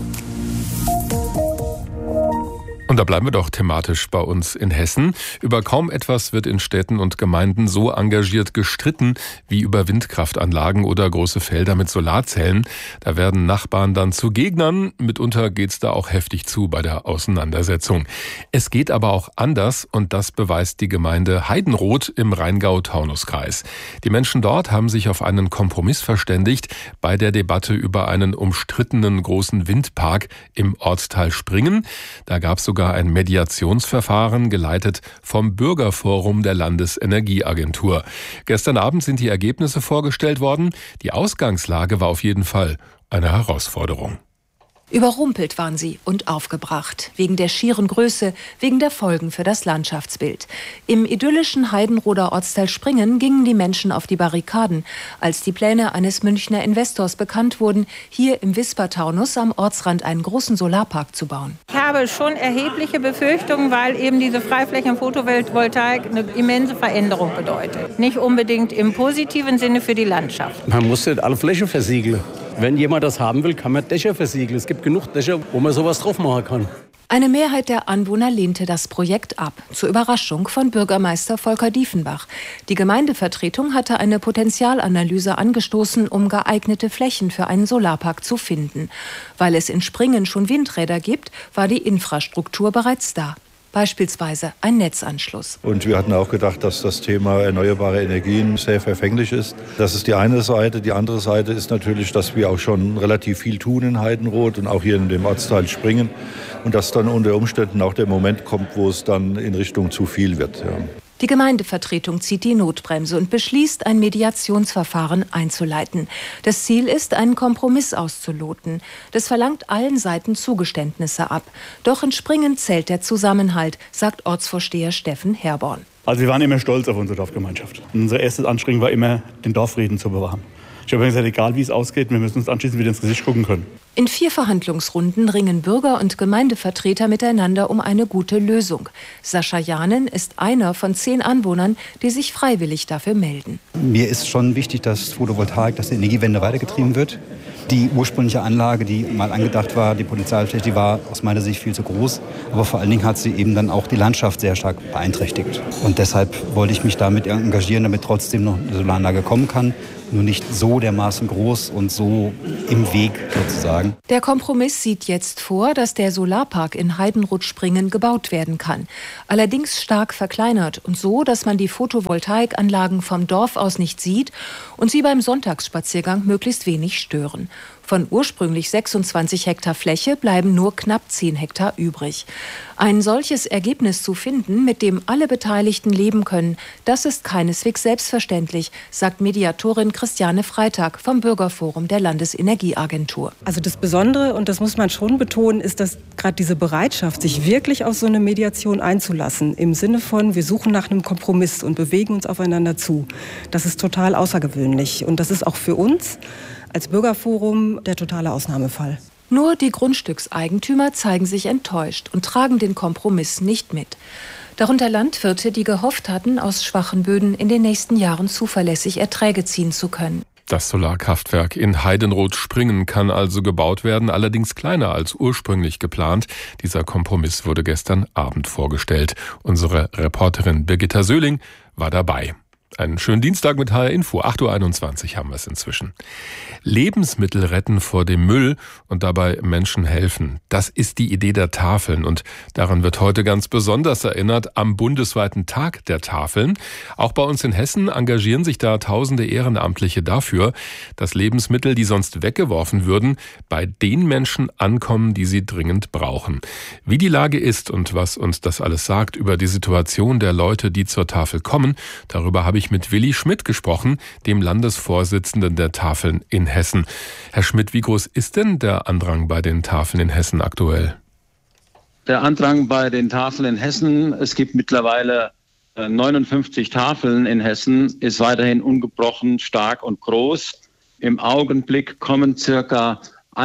Und da bleiben wir doch thematisch bei uns in Hessen. Über kaum etwas wird in Städten und Gemeinden so engagiert gestritten wie über Windkraftanlagen oder große Felder mit Solarzellen. Da werden Nachbarn dann zu Gegnern. Mitunter geht's da auch heftig zu bei der Auseinandersetzung. Es geht aber auch anders und das beweist die Gemeinde Heidenroth im Rheingau-Taunus-Kreis. Die Menschen dort haben sich auf einen Kompromiss verständigt bei der Debatte über einen umstrittenen großen Windpark im Ortsteil Springen. Da gab's sogar ein Mediationsverfahren, geleitet vom Bürgerforum der Landesenergieagentur. Gestern Abend sind die Ergebnisse vorgestellt worden. Die Ausgangslage war auf jeden Fall eine Herausforderung. Überrumpelt waren sie und aufgebracht, wegen der schieren Größe, wegen der Folgen für das Landschaftsbild. Im idyllischen Heidenroder Ortsteil Springen gingen die Menschen auf die Barrikaden, als die Pläne eines Münchner Investors bekannt wurden, hier im Wisper-Taunus am Ortsrand einen großen Solarpark zu bauen. Ich habe schon erhebliche Befürchtungen, weil eben diese Freiflächen-Photovoltaik eine immense Veränderung bedeutet. Nicht unbedingt im positiven Sinne für die Landschaft. Man muss nicht alle Flächen versiegeln. Wenn jemand das haben will, kann man Dächer versiegeln. Es gibt genug Dächer, wo man sowas drauf machen kann. Eine Mehrheit der Anwohner lehnte das Projekt ab, zur Überraschung von Bürgermeister Volker Diefenbach. Die Gemeindevertretung hatte eine Potenzialanalyse angestoßen, um geeignete Flächen für einen Solarpark zu finden. Weil es in Springen schon Windräder gibt, war die Infrastruktur bereits da. Beispielsweise ein Netzanschluss. Und wir hatten auch gedacht, dass das Thema erneuerbare Energien sehr verfänglich ist. Das ist die eine Seite. Die andere Seite ist natürlich, dass wir auch schon relativ viel tun in Heidenroth und auch hier in dem Ortsteil Springen. Und dass dann unter Umständen auch der Moment kommt, wo es dann in Richtung zu viel wird. Ja. Die Gemeindevertretung zieht die Notbremse und beschließt, ein Mediationsverfahren einzuleiten. Das Ziel ist, einen Kompromiss auszuloten. Das verlangt allen Seiten Zugeständnisse ab. Doch in Springen zählt der Zusammenhalt, sagt Ortsvorsteher Steffen Herborn. Also wir waren immer stolz auf unsere Dorfgemeinschaft. Und unser erstes Anstreben war immer, den Dorfrieden zu bewahren. Ich habe gesagt, egal wie es ausgeht, wir müssen uns anschließend wieder ins Gesicht gucken können. In vier Verhandlungsrunden ringen Bürger und Gemeindevertreter miteinander um eine gute Lösung. Sascha Janen ist einer von zehn Anwohnern, die sich freiwillig dafür melden. Mir ist schon wichtig, dass Photovoltaik, dass die Energiewende weitergetrieben wird. Die ursprüngliche Anlage, die mal angedacht war, die Potenzialfläche, die war aus meiner Sicht viel zu groß. Aber vor allen Dingen hat sie eben dann auch die Landschaft sehr stark beeinträchtigt. Und deshalb wollte ich mich damit engagieren, damit trotzdem noch eine Solaranlage kommen kann. Nur nicht so dermaßen groß und so im Weg sozusagen. Der Kompromiss sieht jetzt vor, dass der Solarpark in Heidenrut-Springen gebaut werden kann. Allerdings stark verkleinert und so, dass man die Photovoltaikanlagen vom Dorf aus nicht sieht und sie beim Sonntagsspaziergang möglichst wenig stören. Von ursprünglich sechsundzwanzig Hektar Fläche bleiben nur knapp zehn Hektar übrig. Ein solches Ergebnis zu finden, mit dem alle Beteiligten leben können, das ist keineswegs selbstverständlich, sagt Mediatorin Christiane Freitag vom Bürgerforum der Landesenergieagentur. Also das Besondere, und das muss man schon betonen, ist, dass gerade diese Bereitschaft, sich wirklich auf so eine Mediation einzulassen, im Sinne von, wir suchen nach einem Kompromiss und bewegen uns aufeinander zu, das ist total außergewöhnlich. Und das ist auch für uns als Bürgerforum der totale Ausnahmefall. Nur die Grundstückseigentümer zeigen sich enttäuscht und tragen den Kompromiss nicht mit. Darunter Landwirte, die gehofft hatten, aus schwachen Böden in den nächsten Jahren zuverlässig Erträge ziehen zu können. Das Solarkraftwerk in Heidenrut-Springen kann also gebaut werden, allerdings kleiner als ursprünglich geplant. Dieser Kompromiss wurde gestern Abend vorgestellt. Unsere Reporterin Birgitta Söhling war dabei. Einen schönen Dienstag mit H R Info. acht Uhr einundzwanzig haben wir es inzwischen. Lebensmittel retten vor dem Müll und dabei Menschen helfen. Das ist die Idee der Tafeln und daran wird heute ganz besonders erinnert am bundesweiten Tag der Tafeln. Auch bei uns in Hessen engagieren sich da tausende Ehrenamtliche dafür, dass Lebensmittel, die sonst weggeworfen würden, bei den Menschen ankommen, die sie dringend brauchen. Wie die Lage ist und was uns das alles sagt über die Situation der Leute, die zur Tafel kommen, darüber habe ich mit Willi Schmidt gesprochen, dem Landesvorsitzenden der Tafeln in Hessen. Herr Schmidt, wie groß ist denn der Andrang bei den Tafeln in Hessen aktuell? Der Andrang bei den Tafeln in Hessen, es gibt mittlerweile neunundfünfzig Tafeln in Hessen, ist weiterhin ungebrochen stark und groß. Im Augenblick kommen circa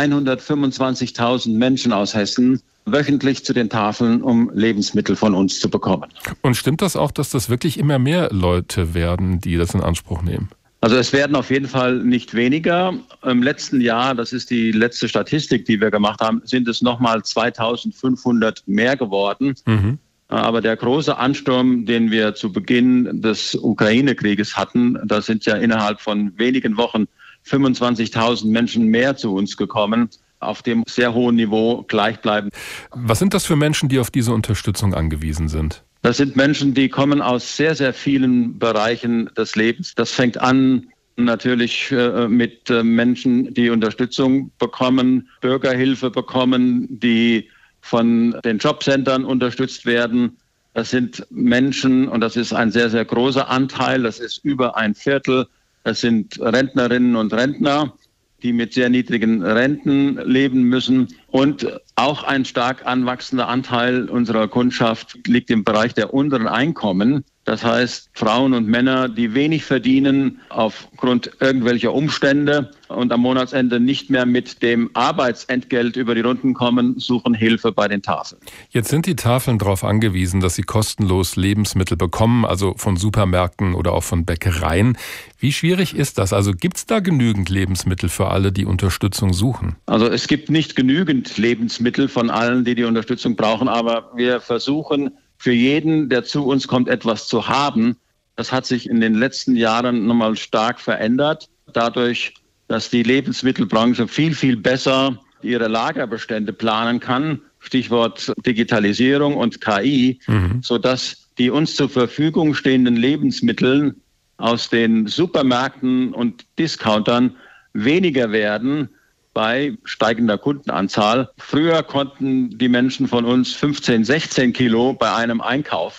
hundertfünfundzwanzigtausend Menschen aus Hessen wöchentlich zu den Tafeln, um Lebensmittel von uns zu bekommen. Und stimmt das auch, dass das wirklich immer mehr Leute werden, die das in Anspruch nehmen? Also es werden auf jeden Fall nicht weniger. Im letzten Jahr, das ist die letzte Statistik, die wir gemacht haben, sind es nochmal zweitausendfünfhundert mehr geworden. Mhm. Aber der große Ansturm, den wir zu Beginn des Ukraine-Krieges hatten, da sind ja innerhalb von wenigen Wochen fünfundzwanzigtausend Menschen mehr zu uns gekommen, auf dem sehr hohen Niveau gleichbleiben. Was sind das für Menschen, die auf diese Unterstützung angewiesen sind? Das sind Menschen, die kommen aus sehr, sehr vielen Bereichen des Lebens. Das fängt an natürlich äh, mit äh, Menschen, die Unterstützung bekommen, Bürgerhilfe bekommen, die von den Jobcentern unterstützt werden. Das sind Menschen, und das ist ein sehr, sehr großer Anteil, das ist über ein Viertel, das sind Rentnerinnen und Rentner, die mit sehr niedrigen Renten leben müssen. Und auch ein stark anwachsender Anteil unserer Kundschaft liegt im Bereich der unteren Einkommen. Das heißt, Frauen und Männer, die wenig verdienen aufgrund irgendwelcher Umstände und am Monatsende nicht mehr mit dem Arbeitsentgelt über die Runden kommen, suchen Hilfe bei den Tafeln. Jetzt sind die Tafeln darauf angewiesen, dass sie kostenlos Lebensmittel bekommen, also von Supermärkten oder auch von Bäckereien. Wie schwierig ist das? Also gibt es da genügend Lebensmittel für alle, die Unterstützung suchen? Also es gibt nicht genügend Lebensmittel von allen, die die Unterstützung brauchen, aber wir versuchen, für jeden, der zu uns kommt, etwas zu haben. Das hat sich in den letzten Jahren nochmal stark verändert, dadurch, dass die Lebensmittelbranche viel, viel besser ihre Lagerbestände planen kann, Stichwort Digitalisierung und K I, mhm. sodass die uns zur Verfügung stehenden Lebensmittel aus den Supermärkten und Discountern weniger werden bei steigender Kundenanzahl. Früher konnten die Menschen von uns fünfzehn, sechzehn Kilo bei einem Einkauf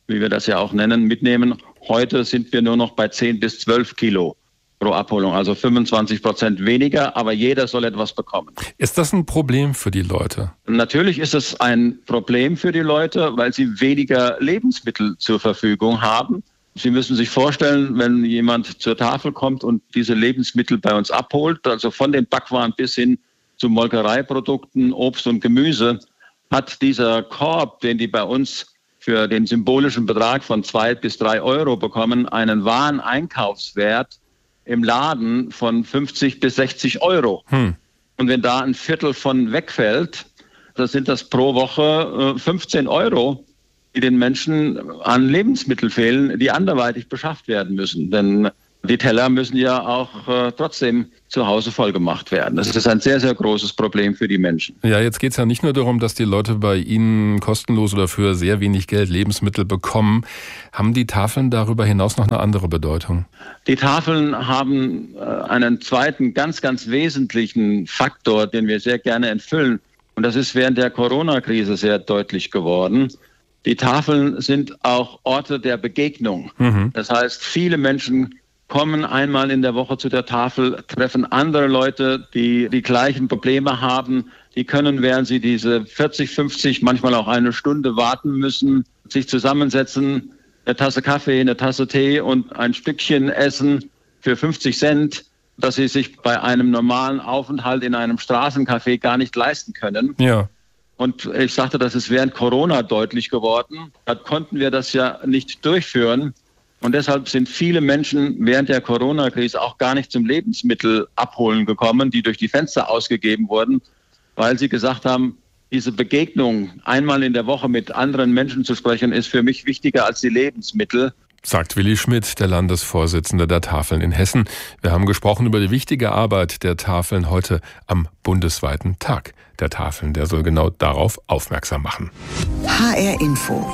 wie wir das ja auch nennen, mitnehmen. Heute sind wir nur noch bei zehn bis zwölf Kilo pro Abholung, also fünfundzwanzig Prozent weniger, aber jeder soll etwas bekommen. Ist das ein Problem für die Leute? Natürlich ist es ein Problem für die Leute, weil sie weniger Lebensmittel zur Verfügung haben. Sie müssen sich vorstellen, wenn jemand zur Tafel kommt und diese Lebensmittel bei uns abholt, also von den Backwaren bis hin zu Molkereiprodukten, Obst und Gemüse, hat dieser Korb, den die bei uns für den symbolischen Betrag von zwei bis drei Euro bekommen, einen wahren Einkaufswert im Laden von fünfzig bis sechzig Euro. Hm. Und wenn da ein Viertel von wegfällt, dann sind das pro Woche fünfzehn Euro, die den Menschen an Lebensmitteln fehlen, die anderweitig beschafft werden müssen. Denn die Teller müssen ja auch äh, trotzdem zu Hause voll gemacht werden. Das ist ein sehr, sehr großes Problem für die Menschen. Ja, jetzt geht es ja nicht nur darum, dass die Leute bei Ihnen kostenlos oder für sehr wenig Geld Lebensmittel bekommen. Haben die Tafeln darüber hinaus noch eine andere Bedeutung? Die Tafeln haben äh, einen zweiten, ganz, ganz wesentlichen Faktor, den wir sehr gerne entfüllen. Und das ist während der Corona-Krise sehr deutlich geworden. Die Tafeln sind auch Orte der Begegnung. Mhm. Das heißt, viele Menschen kommen einmal in der Woche zu der Tafel, treffen andere Leute, die die gleichen Probleme haben. Die können, während sie diese vierzig, fünfzig, manchmal auch eine Stunde warten müssen, sich zusammensetzen, eine Tasse Kaffee, eine Tasse Tee und ein Stückchen essen für fünfzig Cent, das sie sich bei einem normalen Aufenthalt in einem Straßencafé gar nicht leisten können. Ja. Und ich sagte, das ist während Corona deutlich geworden. Da konnten wir das ja nicht durchführen. Und deshalb sind viele Menschen während der Corona-Krise auch gar nicht zum Lebensmittelabholen gekommen, die durch die Fenster ausgegeben wurden, weil sie gesagt haben, diese Begegnung, einmal in der Woche mit anderen Menschen zu sprechen, ist für mich wichtiger als die Lebensmittel. Sagt Willi Schmidt, der Landesvorsitzende der Tafeln in Hessen. Wir haben gesprochen über die wichtige Arbeit der Tafeln heute am bundesweiten Tag der Tafeln. Der soll genau darauf aufmerksam machen. H R Info.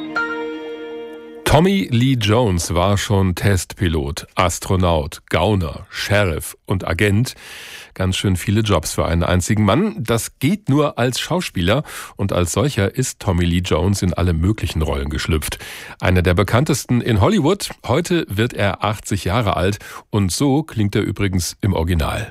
Tommy Lee Jones war schon Testpilot, Astronaut, Gauner, Sheriff und Agent. Ganz schön viele Jobs für einen einzigen Mann. Das geht nur als Schauspieler und als solcher ist Tommy Lee Jones in alle möglichen Rollen geschlüpft. Einer der bekanntesten in Hollywood. Heute wird er achtzig Jahre alt und so klingt er übrigens im Original.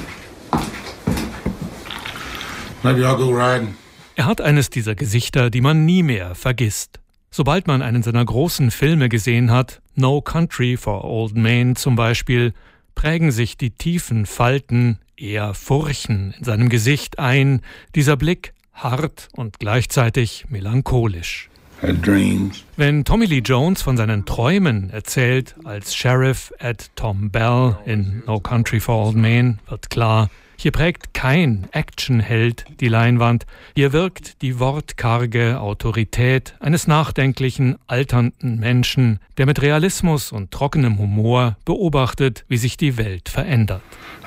Maybe I'll go riding. Er hat eines dieser Gesichter, die man nie mehr vergisst. Sobald man einen seiner großen Filme gesehen hat, No Country for Old Men zum Beispiel, prägen sich die tiefen Falten, eher Furchen in seinem Gesicht ein, dieser Blick hart und gleichzeitig melancholisch. Wenn Tommy Lee Jones von seinen Träumen erzählt, als Sheriff Ed Tom Bell in No Country for Old Men, wird klar, hier prägt kein Actionheld die Leinwand, hier wirkt die wortkarge Autorität eines nachdenklichen, alternden Menschen, der mit Realismus und trockenem Humor beobachtet, wie sich die Welt verändert.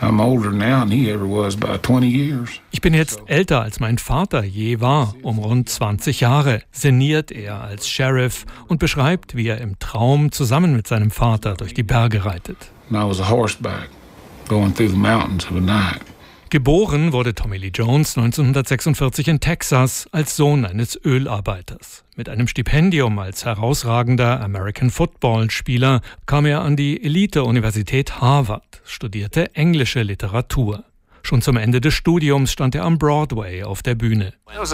Ich bin jetzt älter, als mein Vater je war, um rund zwanzig Jahre, sinniert er als Sheriff und beschreibt, wie er im Traum zusammen mit seinem Vater durch die Berge reitet. Geboren wurde Tommy Lee Jones neunzehnhundertsechsundvierzig in Texas als Sohn eines Ölarbeiters. Mit einem Stipendium als herausragender American Football-Spieler kam er an die Elite-Universität Harvard, studierte englische Literatur. Schon zum Ende des Studiums stand er am Broadway auf der Bühne.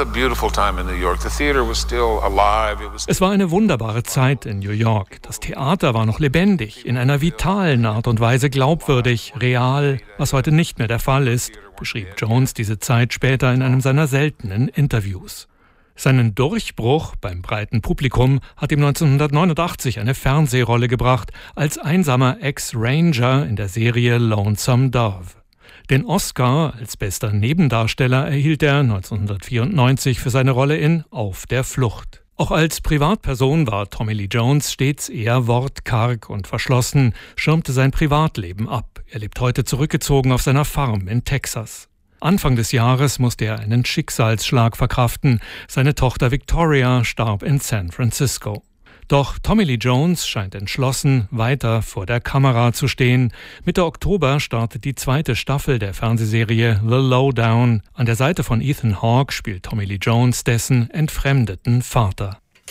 Es war eine wunderbare Zeit in New York. Das Theater war noch lebendig, in einer vitalen Art und Weise glaubwürdig, real, was heute nicht mehr der Fall ist, beschrieb Jones diese Zeit später in einem seiner seltenen Interviews. Seinen Durchbruch beim breiten Publikum hat ihm neunzehnhundertneunundachtzig eine Fernsehrolle gebracht, als einsamer Ex-Ranger in der Serie Lonesome Dove. Den Oscar als bester Nebendarsteller erhielt er neunzehnhundertvierundneunzig für seine Rolle in Auf der Flucht. Auch als Privatperson war Tommy Lee Jones stets eher wortkarg und verschlossen, schirmte sein Privatleben ab. Er lebt heute zurückgezogen auf seiner Farm in Texas. Anfang des Jahres musste er einen Schicksalsschlag verkraften. Seine Tochter Victoria starb in San Francisco. Doch Tommy Lee Jones scheint entschlossen, weiter vor der Kamera zu stehen. Mitte Oktober startet die zweite Staffel der Fernsehserie The Lowdown. An der Seite von Ethan Hawke spielt Tommy Lee Jones dessen entfremdeten Vater.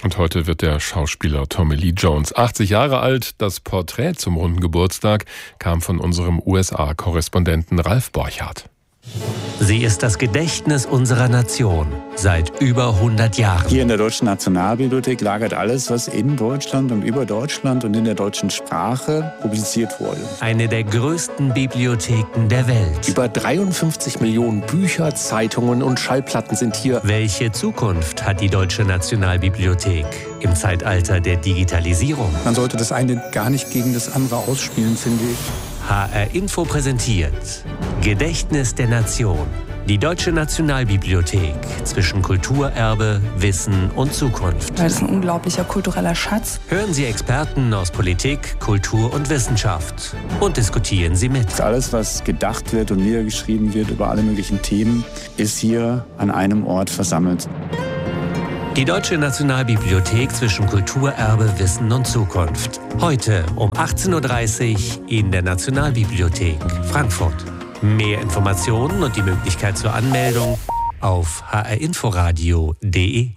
Und heute wird der Schauspieler Tommy Lee Jones achtzig Jahre alt. Das Porträt zum runden Geburtstag kam von unserem U S A-Korrespondenten Ralf Borchardt. Sie ist das Gedächtnis unserer Nation seit über hundert Jahren. Hier in der Deutschen Nationalbibliothek lagert alles, was in Deutschland und über Deutschland und in der deutschen Sprache publiziert wurde. Eine der größten Bibliotheken der Welt. Über dreiundfünfzig Millionen Bücher, Zeitungen und Schallplatten sind hier. Welche Zukunft hat die Deutsche Nationalbibliothek im Zeitalter der Digitalisierung? Man sollte das eine gar nicht gegen das andere ausspielen, finde ich. H R Info präsentiert Gedächtnis der Nation. Die Deutsche Nationalbibliothek zwischen Kulturerbe, Wissen und Zukunft. Das ist ein unglaublicher kultureller Schatz. Hören Sie Experten aus Politik, Kultur und Wissenschaft und diskutieren Sie mit. Alles, was gedacht wird und niedergeschrieben wird über alle möglichen Themen, ist hier an einem Ort versammelt. Die Deutsche Nationalbibliothek zwischen Kulturerbe, Wissen und Zukunft. Heute um achtzehn Uhr dreißig in der Nationalbibliothek Frankfurt. Mehr Informationen und die Möglichkeit zur Anmeldung auf h r inforadio punkt d e.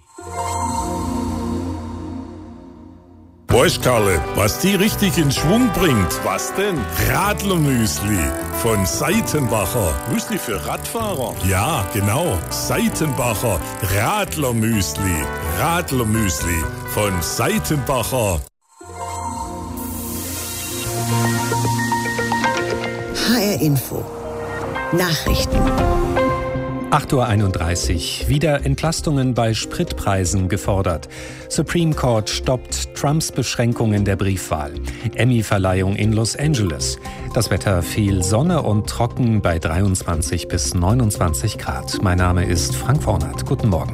Weißt Karle, was die richtig in Schwung bringt? Was denn? Radlermüsli von Seitenbacher. Müsli für Radfahrer? Ja, genau. Seitenbacher Radlermüsli. Radlermüsli von Seitenbacher. H R Info. Nachrichten. acht Uhr einunddreißig. Wieder Entlastungen bei Spritpreisen gefordert. Supreme Court stoppt Trumps Beschränkungen der Briefwahl. Emmy-Verleihung in Los Angeles. Das Wetter viel Sonne und trocken bei dreiundzwanzig bis neunundzwanzig Grad. Mein Name ist Frank Vornert. Guten Morgen.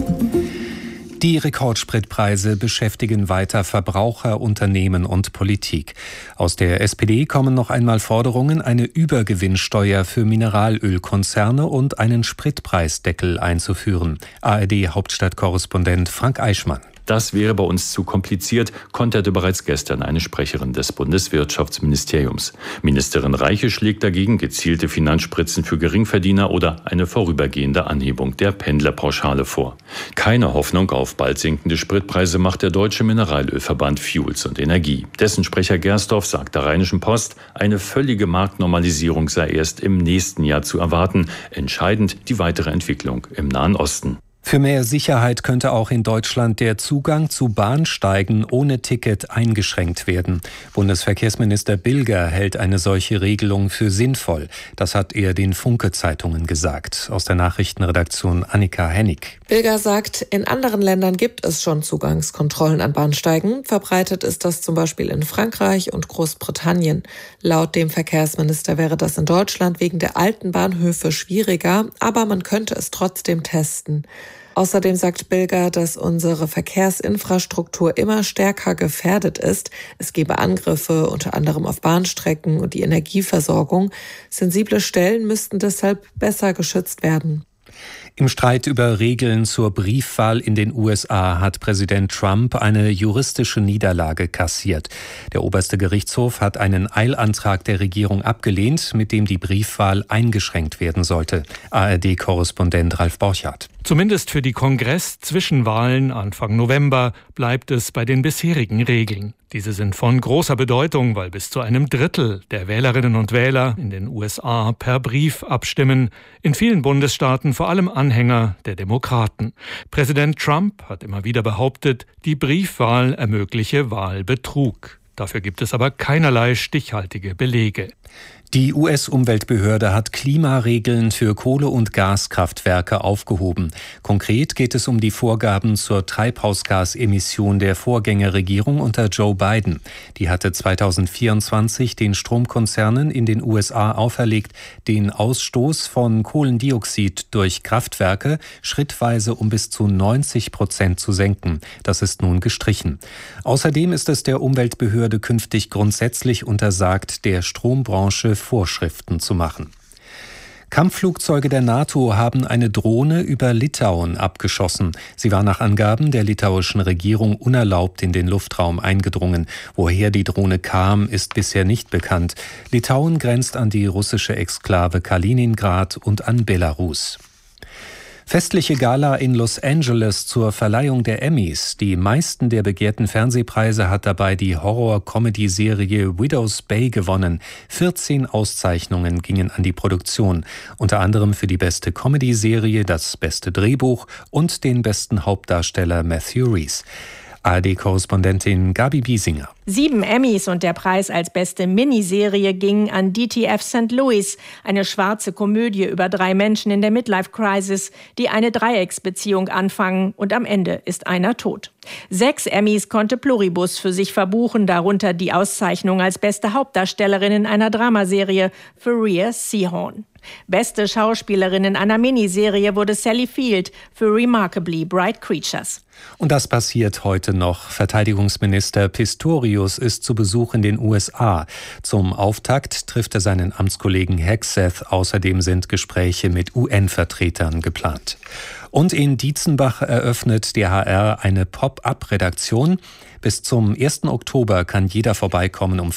Die Rekordspritpreise beschäftigen weiter Verbraucher, Unternehmen und Politik. Aus der S P D kommen noch einmal Forderungen, eine Übergewinnsteuer für Mineralölkonzerne und einen Spritpreisdeckel einzuführen. A R D-Hauptstadtkorrespondent Frank Eichmann. Das wäre bei uns zu kompliziert, konterte bereits gestern eine Sprecherin des Bundeswirtschaftsministeriums. Ministerin Reiche schlägt dagegen gezielte Finanzspritzen für Geringverdiener oder eine vorübergehende Anhebung der Pendlerpauschale vor. Keine Hoffnung auf bald sinkende Spritpreise macht der Deutsche Mineralölverband Fuels und Energie. Dessen Sprecher Gersdorf sagt der Rheinischen Post, eine völlige Marktnormalisierung sei erst im nächsten Jahr zu erwarten. Entscheidend die weitere Entwicklung im Nahen Osten. Für mehr Sicherheit könnte auch in Deutschland der Zugang zu Bahnsteigen ohne Ticket eingeschränkt werden. Bundesverkehrsminister Bilger hält eine solche Regelung für sinnvoll. Das hat er den Funke-Zeitungen gesagt. Aus der Nachrichtenredaktion Annika Hennig. Bilger sagt, in anderen Ländern gibt es schon Zugangskontrollen an Bahnsteigen. Verbreitet ist das zum Beispiel in Frankreich und Großbritannien. Laut dem Verkehrsminister wäre das in Deutschland wegen der alten Bahnhöfe schwieriger, aber man könnte es trotzdem testen. Außerdem sagt Bilger, dass unsere Verkehrsinfrastruktur immer stärker gefährdet ist. Es gebe Angriffe, unter anderem auf Bahnstrecken und die Energieversorgung. Sensible Stellen müssten deshalb besser geschützt werden. Im Streit über Regeln zur Briefwahl in den U S A hat Präsident Trump eine juristische Niederlage kassiert. Der oberste Gerichtshof hat einen Eilantrag der Regierung abgelehnt, mit dem die Briefwahl eingeschränkt werden sollte. A R D-Korrespondent Ralf Borchardt. Zumindest für die Kongress-Zwischenwahlen Anfang November bleibt es bei den bisherigen Regeln. Diese sind von großer Bedeutung, weil bis zu einem Drittel der Wählerinnen und Wähler in den U S A per Brief abstimmen. In vielen Bundesstaaten vor allem Anhänger der Demokraten. Präsident Trump hat immer wieder behauptet, die Briefwahl ermögliche Wahlbetrug. Dafür gibt es aber keinerlei stichhaltige Belege. Die U S-Umweltbehörde hat Klimaregeln für Kohle- und Gaskraftwerke aufgehoben. Konkret geht es um die Vorgaben zur Treibhausgasemission der Vorgängerregierung unter Joe Biden. Die hatte zweitausendvierundzwanzig den Stromkonzernen in den U S A auferlegt, den Ausstoß von Kohlendioxid durch Kraftwerke schrittweise um bis zu neunzig Prozent zu senken. Das ist nun gestrichen. Außerdem ist es der Umweltbehörde künftig grundsätzlich untersagt, der Strombranche Vorschriften zu machen. Kampfflugzeuge der NATO haben eine Drohne über Litauen abgeschossen. Sie war nach Angaben der litauischen Regierung unerlaubt in den Luftraum eingedrungen. Woher die Drohne kam, ist bisher nicht bekannt. Litauen grenzt an die russische Exklave Kaliningrad und an Belarus. Festliche Gala in Los Angeles zur Verleihung der Emmys. Die meisten der begehrten Fernsehpreise hat dabei die Horror-Comedy-Serie Widow's Bay gewonnen. vierzehn Auszeichnungen gingen an die Produktion, unter anderem für die beste Comedy-Serie, das beste Drehbuch und den besten Hauptdarsteller Matthew Rhys. A R D-Korrespondentin Gabi Biesinger. Sieben Emmys und der Preis als beste Miniserie gingen an D T F Sankt Louis, eine schwarze Komödie über drei Menschen in der Midlife-Crisis, die eine Dreiecksbeziehung anfangen und am Ende ist einer tot. Sechs Emmys konnte Pluribus für sich verbuchen, darunter die Auszeichnung als beste Hauptdarstellerin in einer Dramaserie für Rhea Seehorn. Beste Schauspielerin in einer Miniserie wurde Sally Field für Remarkably Bright Creatures. Und das passiert heute noch. Verteidigungsminister Pistorius ist zu Besuch in den U S A. Zum Auftakt trifft er seinen Amtskollegen Hegseth. Außerdem sind Gespräche mit U N-Vertretern geplant. Und in Dietzenbach eröffnet der H R eine Pop-up-Redaktion. Bis zum ersten Oktober kann jeder vorbeikommen, um